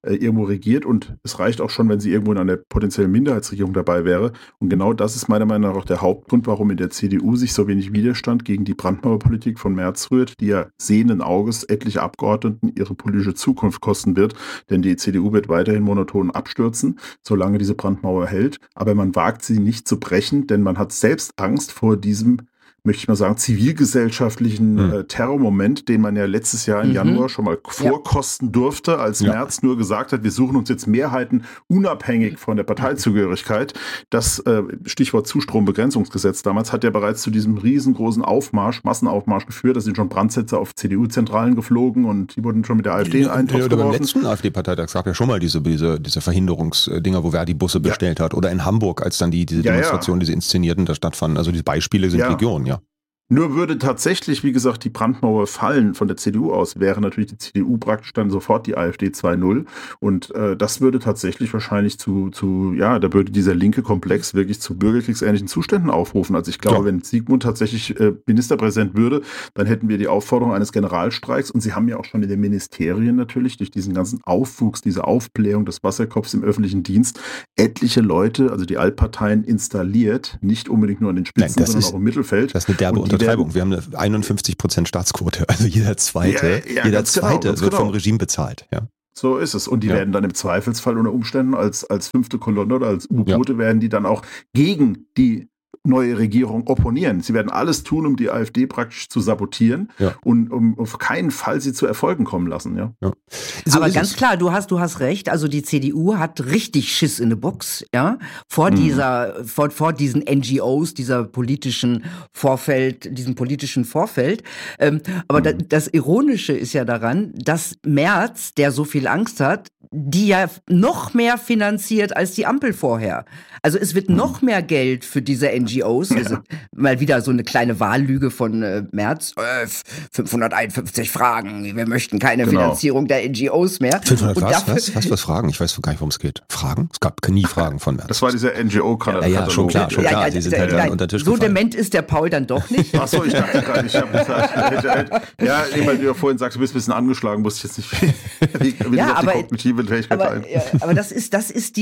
S3: irgendwo regiert und es reicht auch schon, wenn sie irgendwo in einer potenziellen Minderheitsregierung dabei wäre. Und genau das ist meiner Meinung nach auch der Hauptgrund, warum in der CDU sich so wenig Widerstand gegen die Brandmauerpolitik von Merz rührt, die ja sehenden Auges etliche Abgeordneten ihre politische Zukunft kosten wird. Denn die CDU wird weiterhin monoton abstürzen, solange diese Brandmauer hält. Aber man wagt sie nicht zu brechen, denn man hat selbst Angst vor diesem, möchte ich mal sagen, zivilgesellschaftlichen Terrormoment, den man ja letztes Jahr im Januar schon mal vorkosten durfte, als Merz nur gesagt hat, wir suchen uns jetzt Mehrheiten unabhängig von der Parteizugehörigkeit. Das Stichwort Zustrombegrenzungsgesetz damals hat ja bereits zu diesem riesengroßen Massenaufmarsch geführt. Da sind schon Brandsätze auf CDU-Zentralen geflogen und die wurden schon mit der AfD in einen Topf geworfen.
S1: Beim letzten AfD-Parteitag gab ja schon mal diese Verhinderungsdinger, wo Verdi Busse bestellt hat. Oder in Hamburg, als dann diese Demonstrationen, diese inszenierten, da stattfanden. Also die Beispiele sind Legion, ja.
S3: Nur würde tatsächlich, wie gesagt, die Brandmauer fallen von der CDU aus, wäre natürlich die CDU praktisch dann sofort die AfD 2.0 und das würde tatsächlich wahrscheinlich da würde dieser linke Komplex wirklich zu bürgerkriegsähnlichen Zuständen aufrufen. Also ich glaube, wenn Sigmund tatsächlich Ministerpräsident würde, dann hätten wir die Aufforderung eines Generalstreiks und sie haben ja auch schon in den Ministerien natürlich durch diesen ganzen Aufwuchs, diese Aufblähung des Wasserkopfs im öffentlichen Dienst etliche Leute, also die Altparteien installiert, nicht unbedingt nur an den Spitzen, sondern auch im Mittelfeld.
S1: Das ist eine derbe Untertreibung. Wir haben eine 51% Staatsquote. Also jeder Zweite wird vom Regime bezahlt. Ja.
S3: So ist es. Und die werden dann im Zweifelsfall unter Umständen als fünfte Kolonne oder als U-Boote werden die dann auch gegen die neue Regierung opponieren. Sie werden alles tun, um die AfD praktisch zu sabotieren und um auf keinen Fall sie zu Erfolgen kommen lassen. Ja.
S2: So aber ganz klar, du hast recht. Also die CDU hat richtig Schiss in der Box, ja, vor diesen NGOs, diesem politischen Vorfeld. Aber das Ironische ist ja daran, dass Merz, der so viel Angst hat, die ja noch mehr finanziert als die Ampel vorher. Also es wird noch mehr Geld für diese NGOs, also mal wieder so eine kleine Wahllüge von Merz, 551 Fragen, wir möchten keine Finanzierung der NGOs mehr.
S1: 500 was Fragen? Ich weiß gar nicht, worum es geht. Fragen? Es gab nie Fragen von Merz.
S3: Das war dieser NGO-Katalog.
S1: Ja, schon klar. Die sind halt unter den Tisch
S2: so
S1: gefallen.
S2: dement ist der Paul dann doch nicht.
S3: Achso, ich dachte gerade, ich habe gesagt, weil du ja vorhin sagst, du bist ein bisschen angeschlagen, musst ich jetzt nicht wie die kognitive Fähigkeit ein.
S2: Aber das ist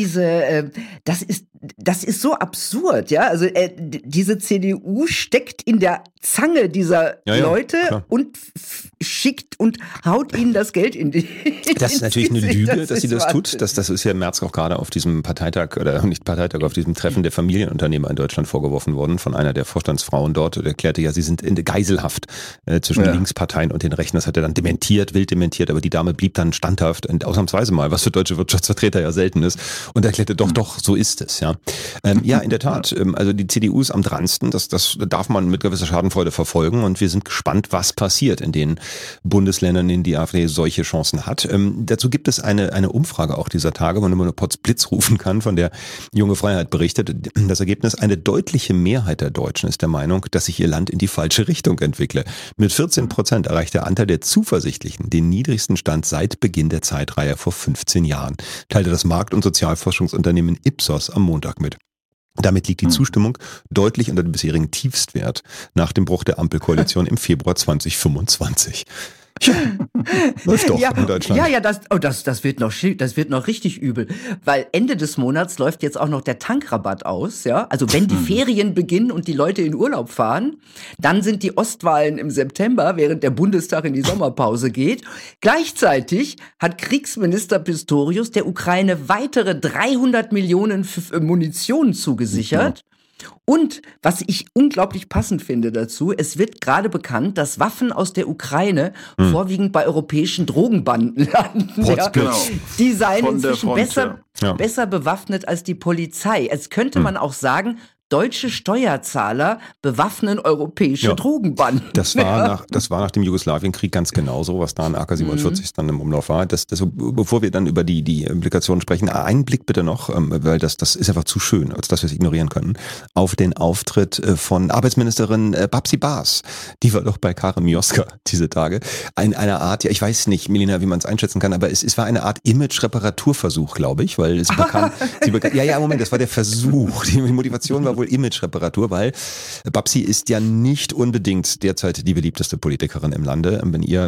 S2: so absurd, ja. Also diese CDU steckt in der Zange dieser Leute und schickt und haut ihnen das Geld in die.
S1: Das ist natürlich eine Lüge, dass sie das tut. Das ist ja Merz auch gerade auf diesem Parteitag, oder nicht Parteitag, auf diesem Treffen der Familienunternehmer in Deutschland vorgeworfen worden von einer der Vorstandsfrauen dort. Und erklärte ja, sie sind in Geiselhaft zwischen Linksparteien und den Rechten. Das hat er dann wild dementiert, aber die Dame blieb dann standhaft und ausnahmsweise mal, was für deutsche Wirtschaftsvertreter ja selten ist, und erklärte doch, so ist es, ja. In der Tat, also die CDU ist am dransten, das darf man mit gewisser Schadenfreude verfolgen und wir sind gespannt, was passiert in den Bundesländern, in denen die AfD solche Chancen hat. Dazu gibt es eine Umfrage auch dieser Tage, wo man nur Potsblitz rufen kann, von der Junge Freiheit berichtet. Das Ergebnis, eine deutliche Mehrheit der Deutschen ist der Meinung, dass sich ihr Land in die falsche Richtung entwickle. Mit 14% erreicht der Anteil der Zuversichtlichen den niedrigsten Stand seit Beginn der Zeitreihe vor 15 Jahren, teilte das Markt- und Sozialforschungsunternehmen Ipsos am Montag mit. Damit liegt die Zustimmung deutlich unter dem bisherigen Tiefstwert nach dem Bruch der Ampelkoalition im Februar 2025. Läuft doch in Deutschland.
S2: Das wird noch richtig übel, weil Ende des Monats läuft jetzt auch noch der Tankrabatt aus, ja. Also wenn die Ferien beginnen und die Leute in Urlaub fahren, dann sind die Ostwahlen im September, während der Bundestag in die Sommerpause geht. Gleichzeitig hat Kriegsminister Pistorius der Ukraine weitere 300 Millionen Munition zugesichert. Und was ich unglaublich passend finde dazu, es wird gerade bekannt, dass Waffen aus der Ukraine vorwiegend bei europäischen Drogenbanden landen. Die seien inzwischen besser bewaffnet als die Polizei. Es könnte man auch sagen, deutsche Steuerzahler bewaffnen europäische Drogenbanden.
S1: Das war nach dem Jugoslawienkrieg ganz genauso, was da in AK-47 dann im Umlauf war. Bevor wir dann über die Implikationen sprechen, einen Blick bitte noch, weil das ist einfach zu schön, als dass wir es ignorieren können, auf den Auftritt von Arbeitsministerin Babsi Baas. Die war doch bei Karin Mioska diese Tage. Eine Art, ich weiß nicht, Melina, wie man es einschätzen kann, aber es war eine Art Image-Reparaturversuch, glaube ich, weil sie bekam, das war der Versuch. Die Motivation war wohl wohl Image-Reparatur, weil Babsi ist ja nicht unbedingt derzeit die beliebteste Politikerin im Lande.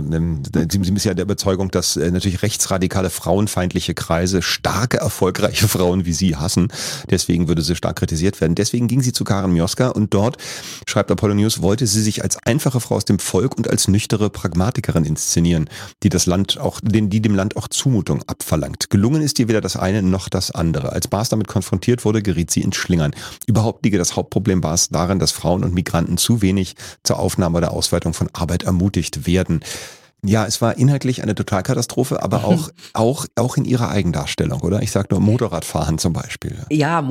S1: Sie ist ja der Überzeugung, dass natürlich rechtsradikale, frauenfeindliche Kreise starke, erfolgreiche Frauen wie sie hassen. Deswegen würde sie stark kritisiert werden. Deswegen ging sie zu Karen Mioska und dort, schreibt Apollo News, wollte sie sich als einfache Frau aus dem Volk und als nüchtere Pragmatikerin inszenieren, die dem Land auch Zumutung abverlangt. Gelungen ist ihr weder das eine noch das andere. Als Baas damit konfrontiert wurde, geriet sie ins Schlingern. Überhaupt liege das Hauptproblem Baas darin, dass Frauen und Migranten zu wenig zur Aufnahme oder Ausweitung von Arbeit ermutigt werden. Ja, es war inhaltlich eine Totalkatastrophe, aber auch in ihrer Eigendarstellung, oder? Ich sag nur Motorradfahren zum Beispiel.
S2: Ja,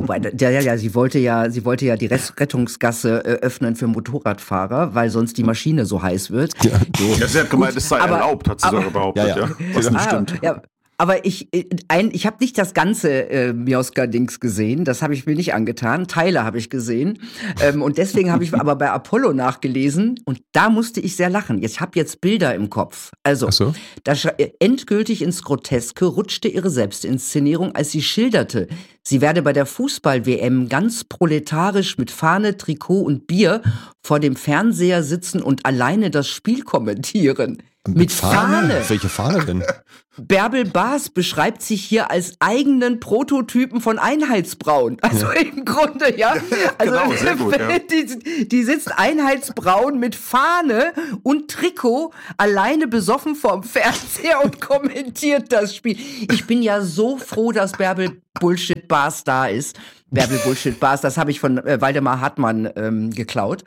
S2: sie wollte ja die Rettungsgasse öffnen für Motorradfahrer, weil sonst die Maschine so heiß wird.
S3: Ja, sie hat gemeint, es sei erlaubt, hat sie sogar behauptet. Ja. Was nicht stimmt.
S2: Ja. Aber ich habe nicht das ganze Mioska-Dings gesehen, das habe ich mir nicht angetan. Teile habe ich gesehen und deswegen habe ich aber bei Apollo nachgelesen und da musste ich sehr lachen. Ich habe jetzt Bilder im Kopf. Also, endgültig ins Groteske rutschte ihre Selbstinszenierung, als sie schilderte, sie werde bei der Fußball-WM ganz proletarisch mit Fahne, Trikot und Bier vor dem Fernseher sitzen und alleine das Spiel kommentieren. Mit Fahne?
S1: Welche Fahne denn?
S2: Bärbel Baas beschreibt sich hier als eigenen Prototypen von Einheitsbraun. Also im Grunde, ja. Also
S3: genau, sehr gut, ja.
S2: Die sitzt einheitsbraun mit Fahne und Trikot, alleine besoffen vorm Fernseher und kommentiert das Spiel. Ich bin ja so froh, dass Bärbel Bullshit Baas da ist. Bärbel Bullshit Baas, das habe ich von Waldemar Hartmann geklaut.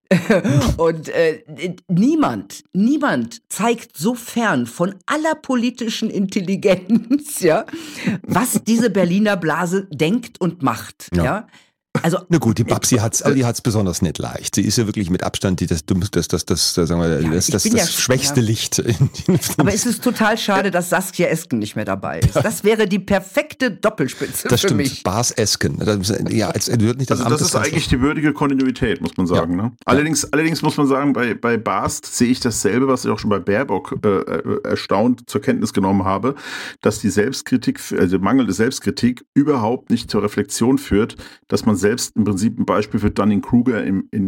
S2: Und niemand zeigt so fern von aller politischen Intelligenz, ja, was diese Berliner Blase denkt und macht, ja. Also,
S1: na gut, die Babsi hat's besonders nicht leicht. Sie ist ja wirklich mit Abstand das schwächste Licht.
S2: Aber es ist total schade, dass Saskia Esken nicht mehr dabei ist. Das wäre die perfekte Doppelspitze
S1: das
S2: für
S1: stimmt.
S2: mich.
S1: Baas Esken. Ja, als wird nicht das
S3: also das ist eigentlich die würdige Kontinuität, muss man sagen. Ja. Ne? Allerdings muss man sagen, bei Baas sehe ich dasselbe, was ich auch schon bei Baerbock erstaunt zur Kenntnis genommen habe, dass die Selbstkritik, also mangelnde Selbstkritik überhaupt nicht zur Reflexion führt, dass man selbst im Prinzip ein Beispiel für Dunning-Kruger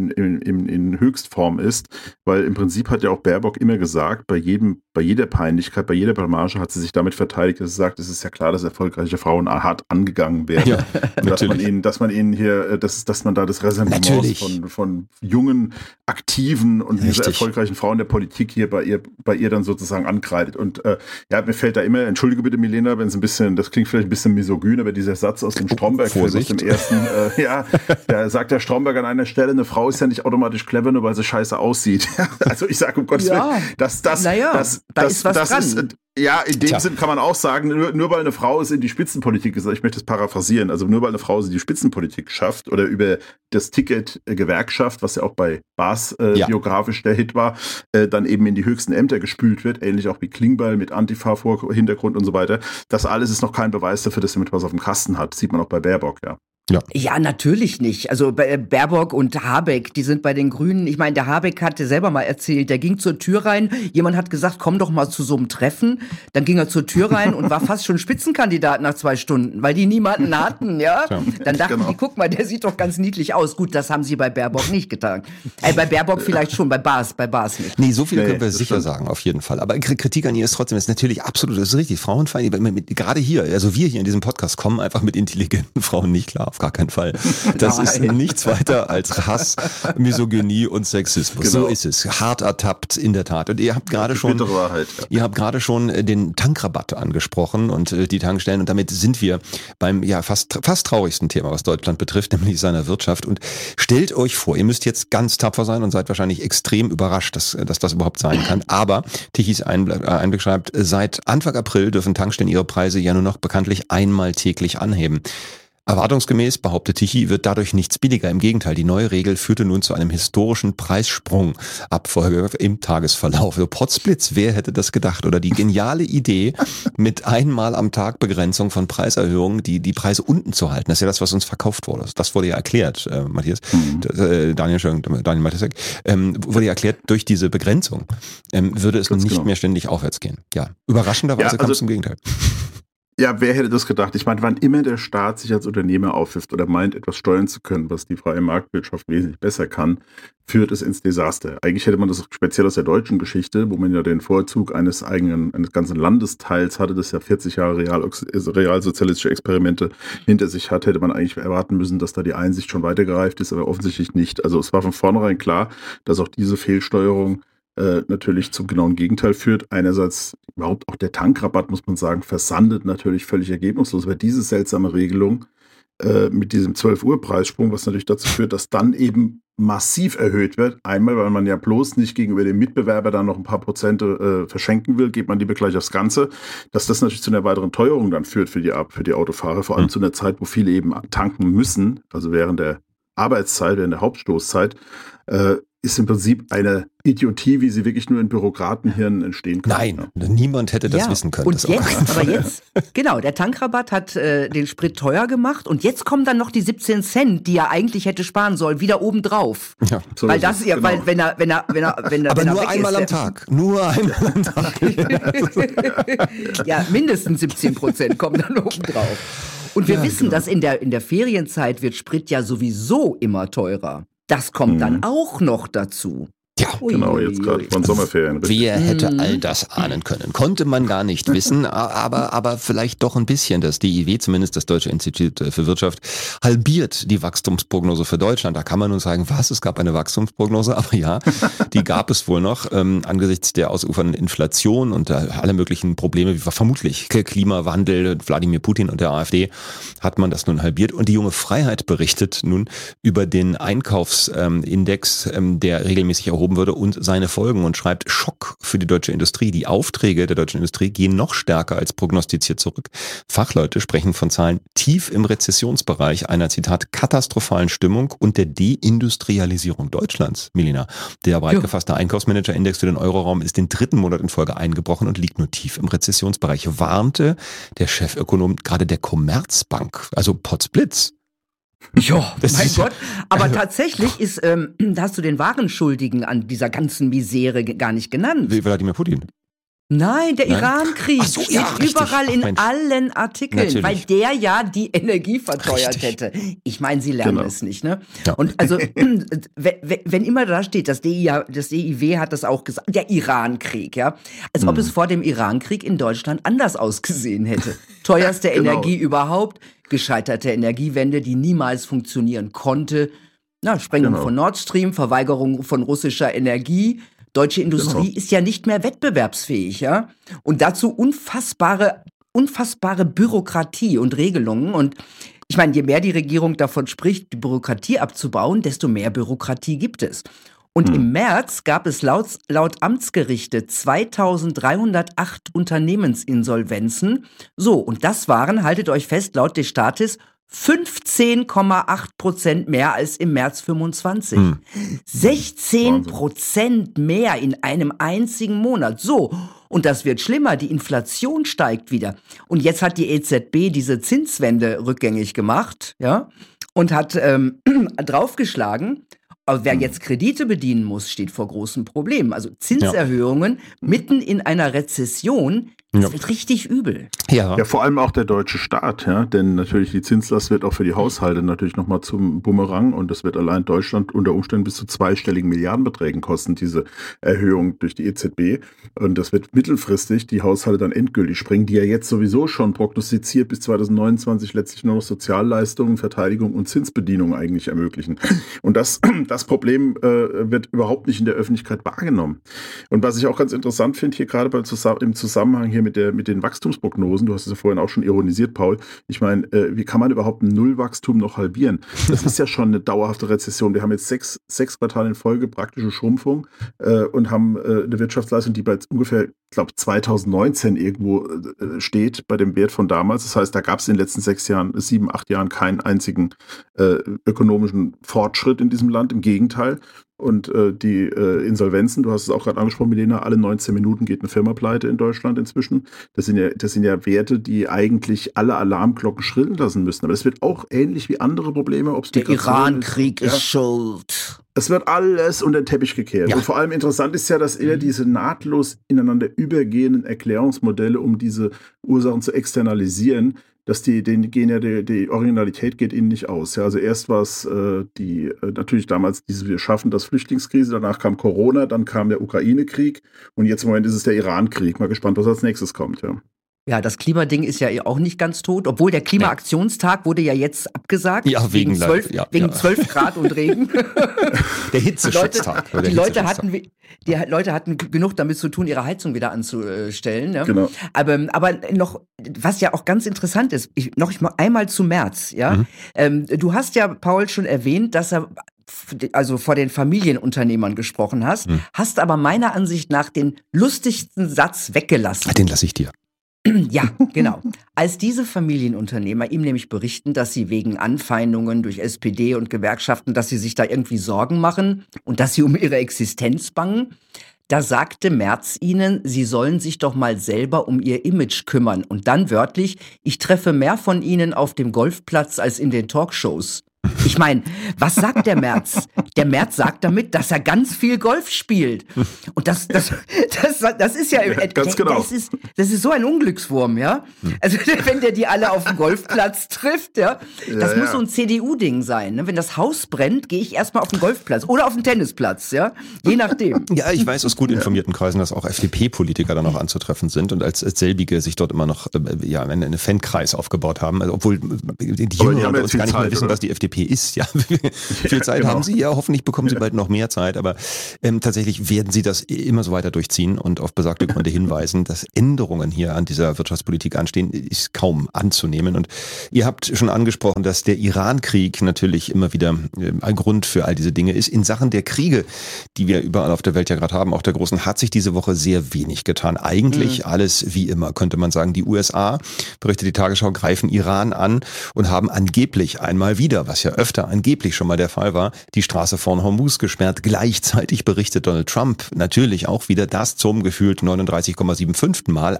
S3: in Höchstform ist, weil im Prinzip hat ja auch Baerbock immer gesagt, bei jeder Peinlichkeit, bei jeder Blamage hat sie sich damit verteidigt, dass sie sagt, es ist ja klar, dass erfolgreiche Frauen hart angegangen werden. Ja, und dass man da das Ressentiment von jungen, aktiven und diese erfolgreichen Frauen der Politik hier bei ihr dann sozusagen ankreidet. Und mir fällt da immer, entschuldige bitte Milena, wenn es das klingt vielleicht ein bisschen misogyn, aber dieser Satz aus dem Stromberg-Film, aus dem ersten, da sagt der Stromberg an einer Stelle, eine Frau ist ja nicht automatisch clever, nur weil sie scheiße aussieht. Also ich sage, um Gottes Willen, da ist was dran. Ja, in dem Sinn kann man auch sagen, nur weil eine Frau es in die Spitzenpolitik ist, ich möchte es paraphrasieren, also nur weil eine Frau es in die Spitzenpolitik schafft oder über das Ticket Gewerkschaft, was ja auch bei Baas biografisch der Hit war, dann eben in die höchsten Ämter gespült wird, ähnlich auch wie Klingbeil mit Antifa-Hintergrund und so weiter. Das alles ist noch kein Beweis dafür, dass jemand was auf dem Kasten hat. Sieht man auch bei Baerbock, ja.
S2: Ja, natürlich nicht. Also Baerbock und Habeck, die sind bei den Grünen. Ich meine, der Habeck hatte selber mal erzählt, der ging zur Tür rein, jemand hat gesagt, komm doch mal zu so einem Treffen. Dann ging er zur Tür rein und war fast schon Spitzenkandidat nach 2 Stunden, weil die niemanden hatten, ja. Dann dachten die, guck mal, der sieht doch ganz niedlich aus. Gut, das haben sie bei Baerbock nicht getan. Bei Baerbock vielleicht schon, bei Baas nicht.
S1: Nee, so viel können wir sicher sagen, auf jeden Fall. Aber Kritik an ihr ist trotzdem, ist natürlich absolut, das ist richtig, frauenfeindlich. Gerade hier, also wir hier in diesem Podcast kommen einfach mit intelligenten Frauen nicht klar. Auf gar keinen Fall. Das ist nichts weiter als Hass, Misogynie und Sexismus. Genau. So ist es. Hart ertappt, in der Tat. Und ihr habt gerade schon den Tankrabatt angesprochen und die Tankstellen. Und damit sind wir beim fast traurigsten Thema, was Deutschland betrifft, nämlich seiner Wirtschaft. Und stellt euch vor, ihr müsst jetzt ganz tapfer sein und seid wahrscheinlich extrem überrascht, dass das überhaupt sein kann. Aber Tichys Einblick schreibt, seit Anfang April dürfen Tankstellen ihre Preise ja nur noch bekanntlich einmal täglich anheben. Erwartungsgemäß, behauptet Tichy, wird dadurch nichts billiger. Im Gegenteil, die neue Regel führte nun zu einem historischen Preissprung. Abfolge im Tagesverlauf. So Potzblitz, wer hätte das gedacht? Oder die geniale Idee, mit einmal am Tag Begrenzung von Preiserhöhungen, die Preise unten zu halten. Das ist ja das, was uns verkauft wurde. Das wurde ja erklärt, Matthias, Daniel Matthiasek, wurde ja erklärt, durch diese Begrenzung würde es nicht mehr ständig aufwärts gehen. Ja, überraschenderweise kam es im Gegenteil.
S3: Ja, wer hätte das gedacht? Ich meine, wann immer der Staat sich als Unternehmer aufwirft oder meint, etwas steuern zu können, was die freie Marktwirtschaft wesentlich besser kann, führt es ins Desaster. Eigentlich hätte man das speziell aus der deutschen Geschichte, wo man ja den Vorzug eines ganzen Landesteils hatte, das ja 40 Jahre realsozialistische Experimente hinter sich hat, hätte man eigentlich erwarten müssen, dass da die Einsicht schon weitergereift ist, aber offensichtlich nicht. Also es war von vornherein klar, dass auch diese Fehlsteuerung natürlich zum genauen Gegenteil führt. Einerseits überhaupt auch der Tankrabatt, muss man sagen, versandet natürlich völlig ergebnislos, weil diese seltsame Regelung mit diesem 12-Uhr-Preissprung, was natürlich dazu führt, dass dann eben massiv erhöht wird. Einmal, weil man ja bloß nicht gegenüber dem Mitbewerber dann noch ein paar Prozente verschenken will, geht man lieber gleich aufs Ganze, dass das natürlich zu einer weiteren Teuerung dann führt für die Autofahrer, vor allem zu einer Zeit, wo viele eben tanken müssen, also während der Arbeitszeit, während der Hauptstoßzeit, ist im Prinzip eine Idiotie, wie sie wirklich nur in Bürokratenhirnen entstehen kann.
S1: Nein, niemand hätte das wissen können.
S2: Und jetzt, genau, der Tankrabatt hat den Sprit teuer gemacht und jetzt kommen dann noch die 17 Cent, die er eigentlich hätte sparen sollen, wieder obendrauf. Ja, so weil das ja, genau. Weil wenn er
S1: aber wenn nur er einmal am Tag. Nur einmal am Tag.
S2: Ja, mindestens 17% kommen dann obendrauf. Und wir wissen, dass in der Ferienzeit wird Sprit ja sowieso immer teurer. Das kommt dann auch noch dazu.
S1: Ja,
S3: genau, jetzt gerade von Sommerferien.
S1: Wer hätte all das ahnen können? Konnte man gar nicht wissen, aber vielleicht doch ein bisschen. Das DIW, zumindest das Deutsche Institut für Wirtschaft, halbiert die Wachstumsprognose für Deutschland. Da kann man nun sagen, was, es gab eine Wachstumsprognose, aber ja, die gab es wohl noch. Angesichts der ausufernden Inflation und aller möglichen Probleme, wie vermutlich Klimawandel, Wladimir Putin und der AfD, hat man das nun halbiert. Und die Junge Freiheit berichtet nun über den Einkaufsindex, der regelmäßig erhoben würde und seine Folgen und schreibt: Schock für die deutsche Industrie. Die Aufträge der deutschen Industrie gehen noch stärker als prognostiziert zurück. Fachleute sprechen von Zahlen tief im Rezessionsbereich, einer, Zitat, katastrophalen Stimmung und der Deindustrialisierung Deutschlands. Melina, der breit gefasste Einkaufsmanager-Index für den Euroraum ist den 3. Monat in Folge eingebrochen und liegt nur tief im Rezessionsbereich, warnte der Chefökonom gerade der Commerzbank, also Potzblitz.
S2: Ja, mein Gott. Aber tatsächlich ist, da hast du den wahren Schuldigen an dieser ganzen Misere gar nicht genannt.
S1: Wie Wladimir Putin?
S2: Nein, der Irankrieg
S1: so,
S2: steht überall in allen Artikeln,
S1: Natürlich.
S2: weil der ja die Energie verteuert hätte. Ich meine, sie lernen es nicht, ne? Ja. Und also, wenn immer da steht, das DIW hat das auch gesagt, der Irankrieg, ja? Als ob es vor dem Irankrieg in Deutschland anders ausgesehen hätte. Teuerste Energie überhaupt, gescheiterte Energiewende, die niemals funktionieren konnte, Sprengung von Nord Stream, Verweigerung von russischer Energie. Deutsche Industrie ist ja nicht mehr wettbewerbsfähig, ja. Und dazu unfassbare Bürokratie und Regelungen. Und ich meine, je mehr die Regierung davon spricht, die Bürokratie abzubauen, desto mehr Bürokratie gibt es. Und im März gab es laut Amtsgerichte 2308 Unternehmensinsolvenzen. So, und das waren, haltet euch fest, laut des Staates 15,8% mehr als im März 25. 16% mehr in einem einzigen Monat. So, und das wird schlimmer, die Inflation steigt wieder. Und jetzt hat die EZB diese Zinswende rückgängig gemacht, ja, und hat draufgeschlagen. Aber wer jetzt Kredite bedienen muss, steht vor großen Problemen. Also Zinserhöhungen mitten in einer Rezession, das wird richtig übel.
S3: Ja, vor allem auch der deutsche Staat, ja, denn natürlich die Zinslast wird auch für die Haushalte natürlich nochmal zum Bumerang und das wird allein Deutschland unter Umständen bis zu zweistelligen Milliardenbeträgen kosten, diese Erhöhung durch die EZB. Und das wird mittelfristig die Haushalte dann endgültig springen, die ja jetzt sowieso schon prognostiziert bis 2029 letztlich nur noch Sozialleistungen, Verteidigung und Zinsbedienung eigentlich ermöglichen. Und das Problem wird überhaupt nicht in der Öffentlichkeit wahrgenommen. Und was ich auch ganz interessant finde, hier gerade im Zusammenhang hier mit den Wachstumsprognosen, du hast es ja vorhin auch schon ironisiert, Paul, ich meine, wie kann man überhaupt ein Nullwachstum noch halbieren? Das ist ja schon eine dauerhafte Rezession. Wir haben jetzt sechs Quartale in Folge praktische Schrumpfung und haben eine Wirtschaftsleistung, die bei ungefähr, ich glaube, 2019 irgendwo steht, bei dem Wert von damals. Das heißt, da gab es in den letzten 7, 8 Jahren keinen einzigen ökonomischen Fortschritt in diesem Land. Im Gegenteil, Und die Insolvenzen, du hast es auch gerade angesprochen, Milena, alle 19 Minuten geht eine Firma pleite in Deutschland inzwischen. Das sind ja Werte, die eigentlich alle Alarmglocken schrillen lassen müssen. Aber es wird auch ähnlich wie andere Probleme, ob es
S2: der Iran-Krieg ist schuld.
S3: Es wird alles unter den Teppich gekehrt. Ja. Und vor allem interessant ist ja, dass eher diese nahtlos ineinander übergehenden Erklärungsmodelle, um diese Ursachen zu externalisieren, dass die Originalität geht ihnen nicht aus. Ja, also erst war es natürlich damals wir schaffen das Flüchtlingskrise, danach kam Corona, dann kam der Ukraine-Krieg und jetzt im Moment ist es der Iran-Krieg. Mal gespannt, was als nächstes kommt, ja.
S2: Ja, das Klimading ist ja auch nicht ganz tot, obwohl der Klimaaktionstag wurde ja jetzt abgesagt.
S1: Ja, wegen 12
S2: Grad und Regen.
S1: Der Hitzeschutztag.
S2: Die Leute hatten genug damit zu tun, ihre Heizung wieder anzustellen. Ne?
S3: Genau.
S2: Aber noch, was ja auch ganz interessant ist, noch einmal zu Merz. Ja? Du hast ja, Paul, schon erwähnt, dass er also vor den Familienunternehmern gesprochen hast aber meiner Ansicht nach den lustigsten Satz weggelassen.
S1: Den lasse ich dir.
S2: Ja, genau. Als diese Familienunternehmer ihm nämlich berichten, dass sie wegen Anfeindungen durch SPD und Gewerkschaften, dass sie sich da irgendwie Sorgen machen und dass sie um ihre Existenz bangen, da sagte Merz ihnen, sie sollen sich doch mal selber um ihr Image kümmern. Und dann wörtlich, ich treffe mehr von ihnen auf dem Golfplatz als in den Talkshows. Ich meine, was sagt der Merz? Der Merz sagt damit, dass er ganz viel Golf spielt. Und das ist ja
S3: ganz genau.
S2: Das ist so ein Unglückswurm, ja? Also wenn der die alle auf dem Golfplatz trifft, ja, das muss so ein CDU-Ding sein. Ne? Wenn das Haus brennt, gehe ich erstmal auf den Golfplatz oder auf den Tennisplatz, ja? Je nachdem.
S1: Ja, ich weiß aus gut informierten Kreisen, dass auch FDP-Politiker dann auch anzutreffen sind und als selbige sich dort immer noch einen Fankreis aufgebaut haben, also, obwohl die Jüngeren bei uns gar nicht mehr wissen, was die FDP ist. Ja, viel Zeit haben sie ja, hoffentlich bekommen sie bald noch mehr Zeit, aber tatsächlich werden sie das immer so weiter durchziehen und auf besagte Gründe hinweisen, dass Änderungen hier an dieser Wirtschaftspolitik anstehen, ist kaum anzunehmen. Und ihr habt schon angesprochen, dass der Iran-Krieg natürlich immer wieder ein Grund für all diese Dinge ist. In Sachen der Kriege, die wir überall auf der Welt ja gerade haben, auch der großen, hat sich diese Woche sehr wenig getan. Eigentlich alles wie immer, könnte man sagen. Die USA, berichtet die Tagesschau, greifen Iran an und haben angeblich einmal wieder, was ja öfter angeblich schon mal der Fall war, die Straße von Hormuz gesperrt. Gleichzeitig berichtet Donald Trump natürlich auch wieder, dass zum gefühlt 39,75. Mal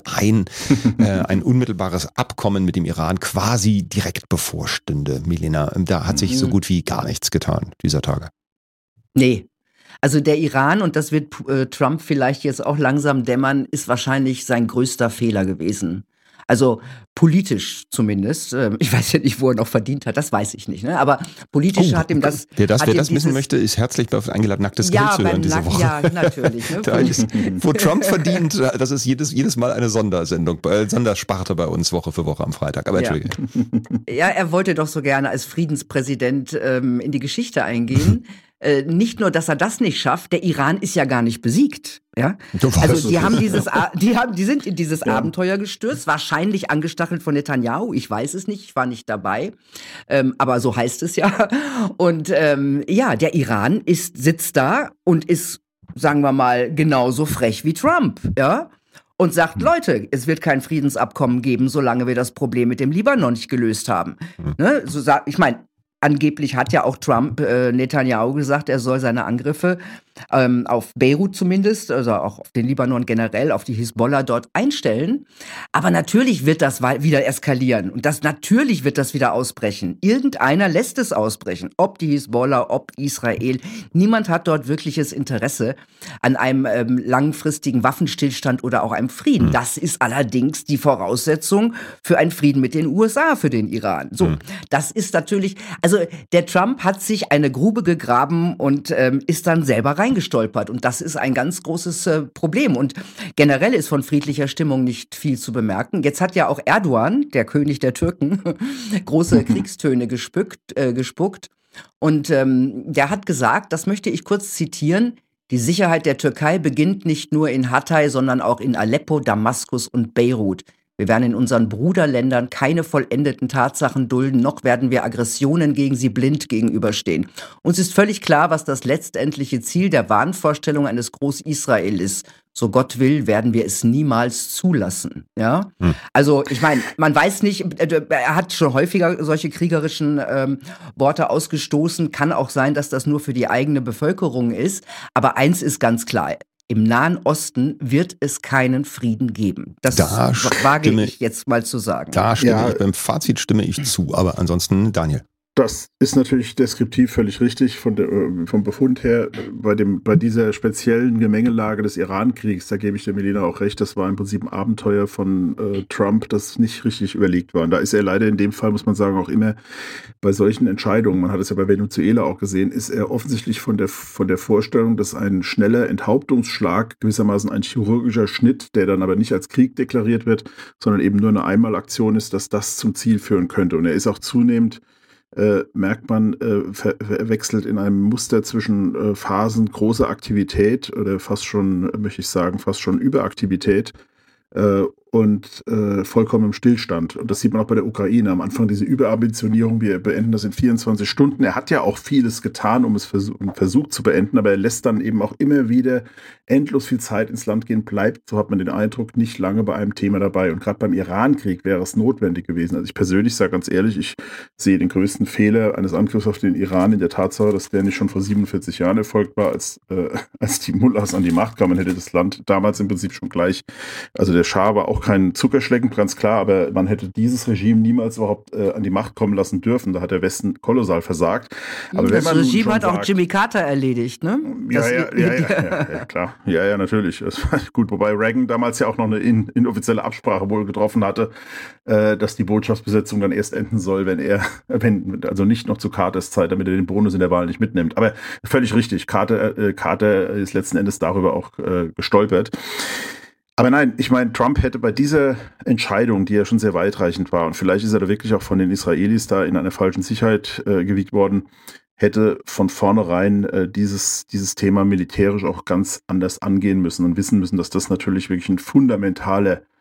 S1: ein unmittelbares Abkommen mit dem Iran quasi direkt bevorstünde. Milena, da hat sich so gut wie gar nichts getan dieser Tage.
S2: Nee. Also der Iran, und das wird Trump vielleicht jetzt auch langsam dämmern, ist wahrscheinlich sein größter Fehler gewesen. Also politisch zumindest. Ich weiß ja nicht, wo er noch verdient hat, das weiß ich nicht. Ne? Aber politisch hat ihm das...
S1: Wer das wissen möchte, ist herzlich eingeladen, nacktes Geld zu hören diese Woche.
S2: Ja, natürlich. Ne?
S1: Da ist, wo Trump verdient, das ist jedes Mal eine Sondersendung, Sondersparte bei uns Woche für Woche am Freitag. Aber Entschuldige.
S2: Ja, er wollte doch so gerne als Friedenspräsident in die Geschichte eingehen. Nicht nur, dass er das nicht schafft, der Iran ist ja gar nicht besiegt. Ja? Also die sind in dieses Abenteuer gestürzt, wahrscheinlich angestachelt von Netanyahu, ich weiß es nicht, ich war nicht dabei, aber so heißt es ja. Und der Iran sitzt da und ist, sagen wir mal, genauso frech wie Trump, ja? Und sagt, Leute, es wird kein Friedensabkommen geben, solange wir das Problem mit dem Libanon nicht gelöst haben. Ne? Ich meine, angeblich hat ja auch Trump Netanyahu gesagt, er soll seine Angriffe auf Beirut zumindest, also auch auf den Libanon generell, auf die Hisbollah dort einstellen. Aber natürlich wird das wieder eskalieren und natürlich wird das wieder ausbrechen. Irgendeiner lässt es ausbrechen, ob die Hisbollah, ob Israel. Niemand hat dort wirkliches Interesse an einem langfristigen Waffenstillstand oder auch einem Frieden. Das ist allerdings die Voraussetzung für einen Frieden mit den USA, für den Iran. So, das ist natürlich, also der Trump hat sich eine Grube gegraben und ist dann selber reingestolpert. Und das ist ein ganz großes Problem. Und generell ist von friedlicher Stimmung nicht viel zu bemerken. Jetzt hat ja auch Erdogan, der König der Türken, große Kriegstöne gespuckt. Und der hat gesagt, das möchte ich kurz zitieren, die Sicherheit der Türkei beginnt nicht nur in Hatay, sondern auch in Aleppo, Damaskus und Beirut. Wir werden in unseren Bruderländern keine vollendeten Tatsachen dulden, noch werden wir Aggressionen gegen sie blind gegenüberstehen. Uns ist völlig klar, was das letztendliche Ziel der Wahnvorstellung eines Groß-Israel ist. So Gott will, werden wir es niemals zulassen. Ja? Also ich meine, man weiß nicht, er hat schon häufiger solche kriegerischen Worte ausgestoßen. Kann auch sein, dass das nur für die eigene Bevölkerung ist. Aber eins ist ganz klar. Im Nahen Osten wird es keinen Frieden geben. Das wage ich jetzt mal zu sagen.
S1: Da stimme ich, beim Fazit stimme ich zu, aber ansonsten Daniel.
S3: Das ist natürlich deskriptiv völlig richtig vom Befund her. Bei dieser speziellen Gemengelage des Iran-Kriegs, da gebe ich der Melina auch recht, das war im Prinzip ein Abenteuer von Trump, das nicht richtig überlegt war. Und da ist er leider in dem Fall, muss man sagen, auch immer bei solchen Entscheidungen, man hat es ja bei Venezuela auch gesehen, ist er offensichtlich von der Vorstellung, dass ein schneller Enthauptungsschlag, gewissermaßen ein chirurgischer Schnitt, der dann aber nicht als Krieg deklariert wird, sondern eben nur eine Einmalaktion ist, dass das zum Ziel führen könnte. Und er ist auch zunehmend merkt man, wechselt in einem Muster zwischen Phasen großer Aktivität oder fast schon, möchte ich sagen, fast schon Überaktivität und vollkommenem Stillstand. Und das sieht man auch bei der Ukraine. Am Anfang diese Überambitionierung, wir beenden das in 24 Stunden. Er hat ja auch vieles getan, um es versucht zu beenden, aber er lässt dann eben auch immer wieder endlos viel Zeit ins Land gehen, bleibt, so hat man den Eindruck, nicht lange bei einem Thema dabei. Und gerade beim Iran-Krieg wäre es notwendig gewesen. Also ich persönlich sage ganz ehrlich, ich sehe den größten Fehler eines Angriffs auf den Iran in der Tatsache, dass der nicht schon vor 47 Jahren erfolgt war, als die Mullahs an die Macht kamen. Man hätte das Land damals im Prinzip schon gleich, also der Schah war auch kein Zuckerschlecken, ganz klar, aber man hätte dieses Regime niemals überhaupt an die Macht kommen lassen dürfen. Da hat der Westen kolossal versagt. Aber
S2: das Regime hat auch Jimmy Carter erledigt, ne?
S3: Ja, klar. Ja, natürlich. Das war gut, wobei Reagan damals ja auch noch eine inoffizielle Absprache wohl getroffen hatte, dass die Botschaftsbesetzung dann erst enden soll, also nicht noch zu Carters Zeit, damit er den Bonus in der Wahl nicht mitnimmt. Aber völlig richtig. Carter ist letzten Endes darüber auch gestolpert. Aber nein, ich meine, Trump hätte bei dieser Entscheidung, die ja schon sehr weitreichend war, und vielleicht ist er da wirklich auch von den Israelis da in einer falschen Sicherheit gewiegt worden, hätte von vornherein dieses Thema militärisch auch ganz anders angehen müssen und wissen müssen, dass das natürlich wirklich ein fundamentaler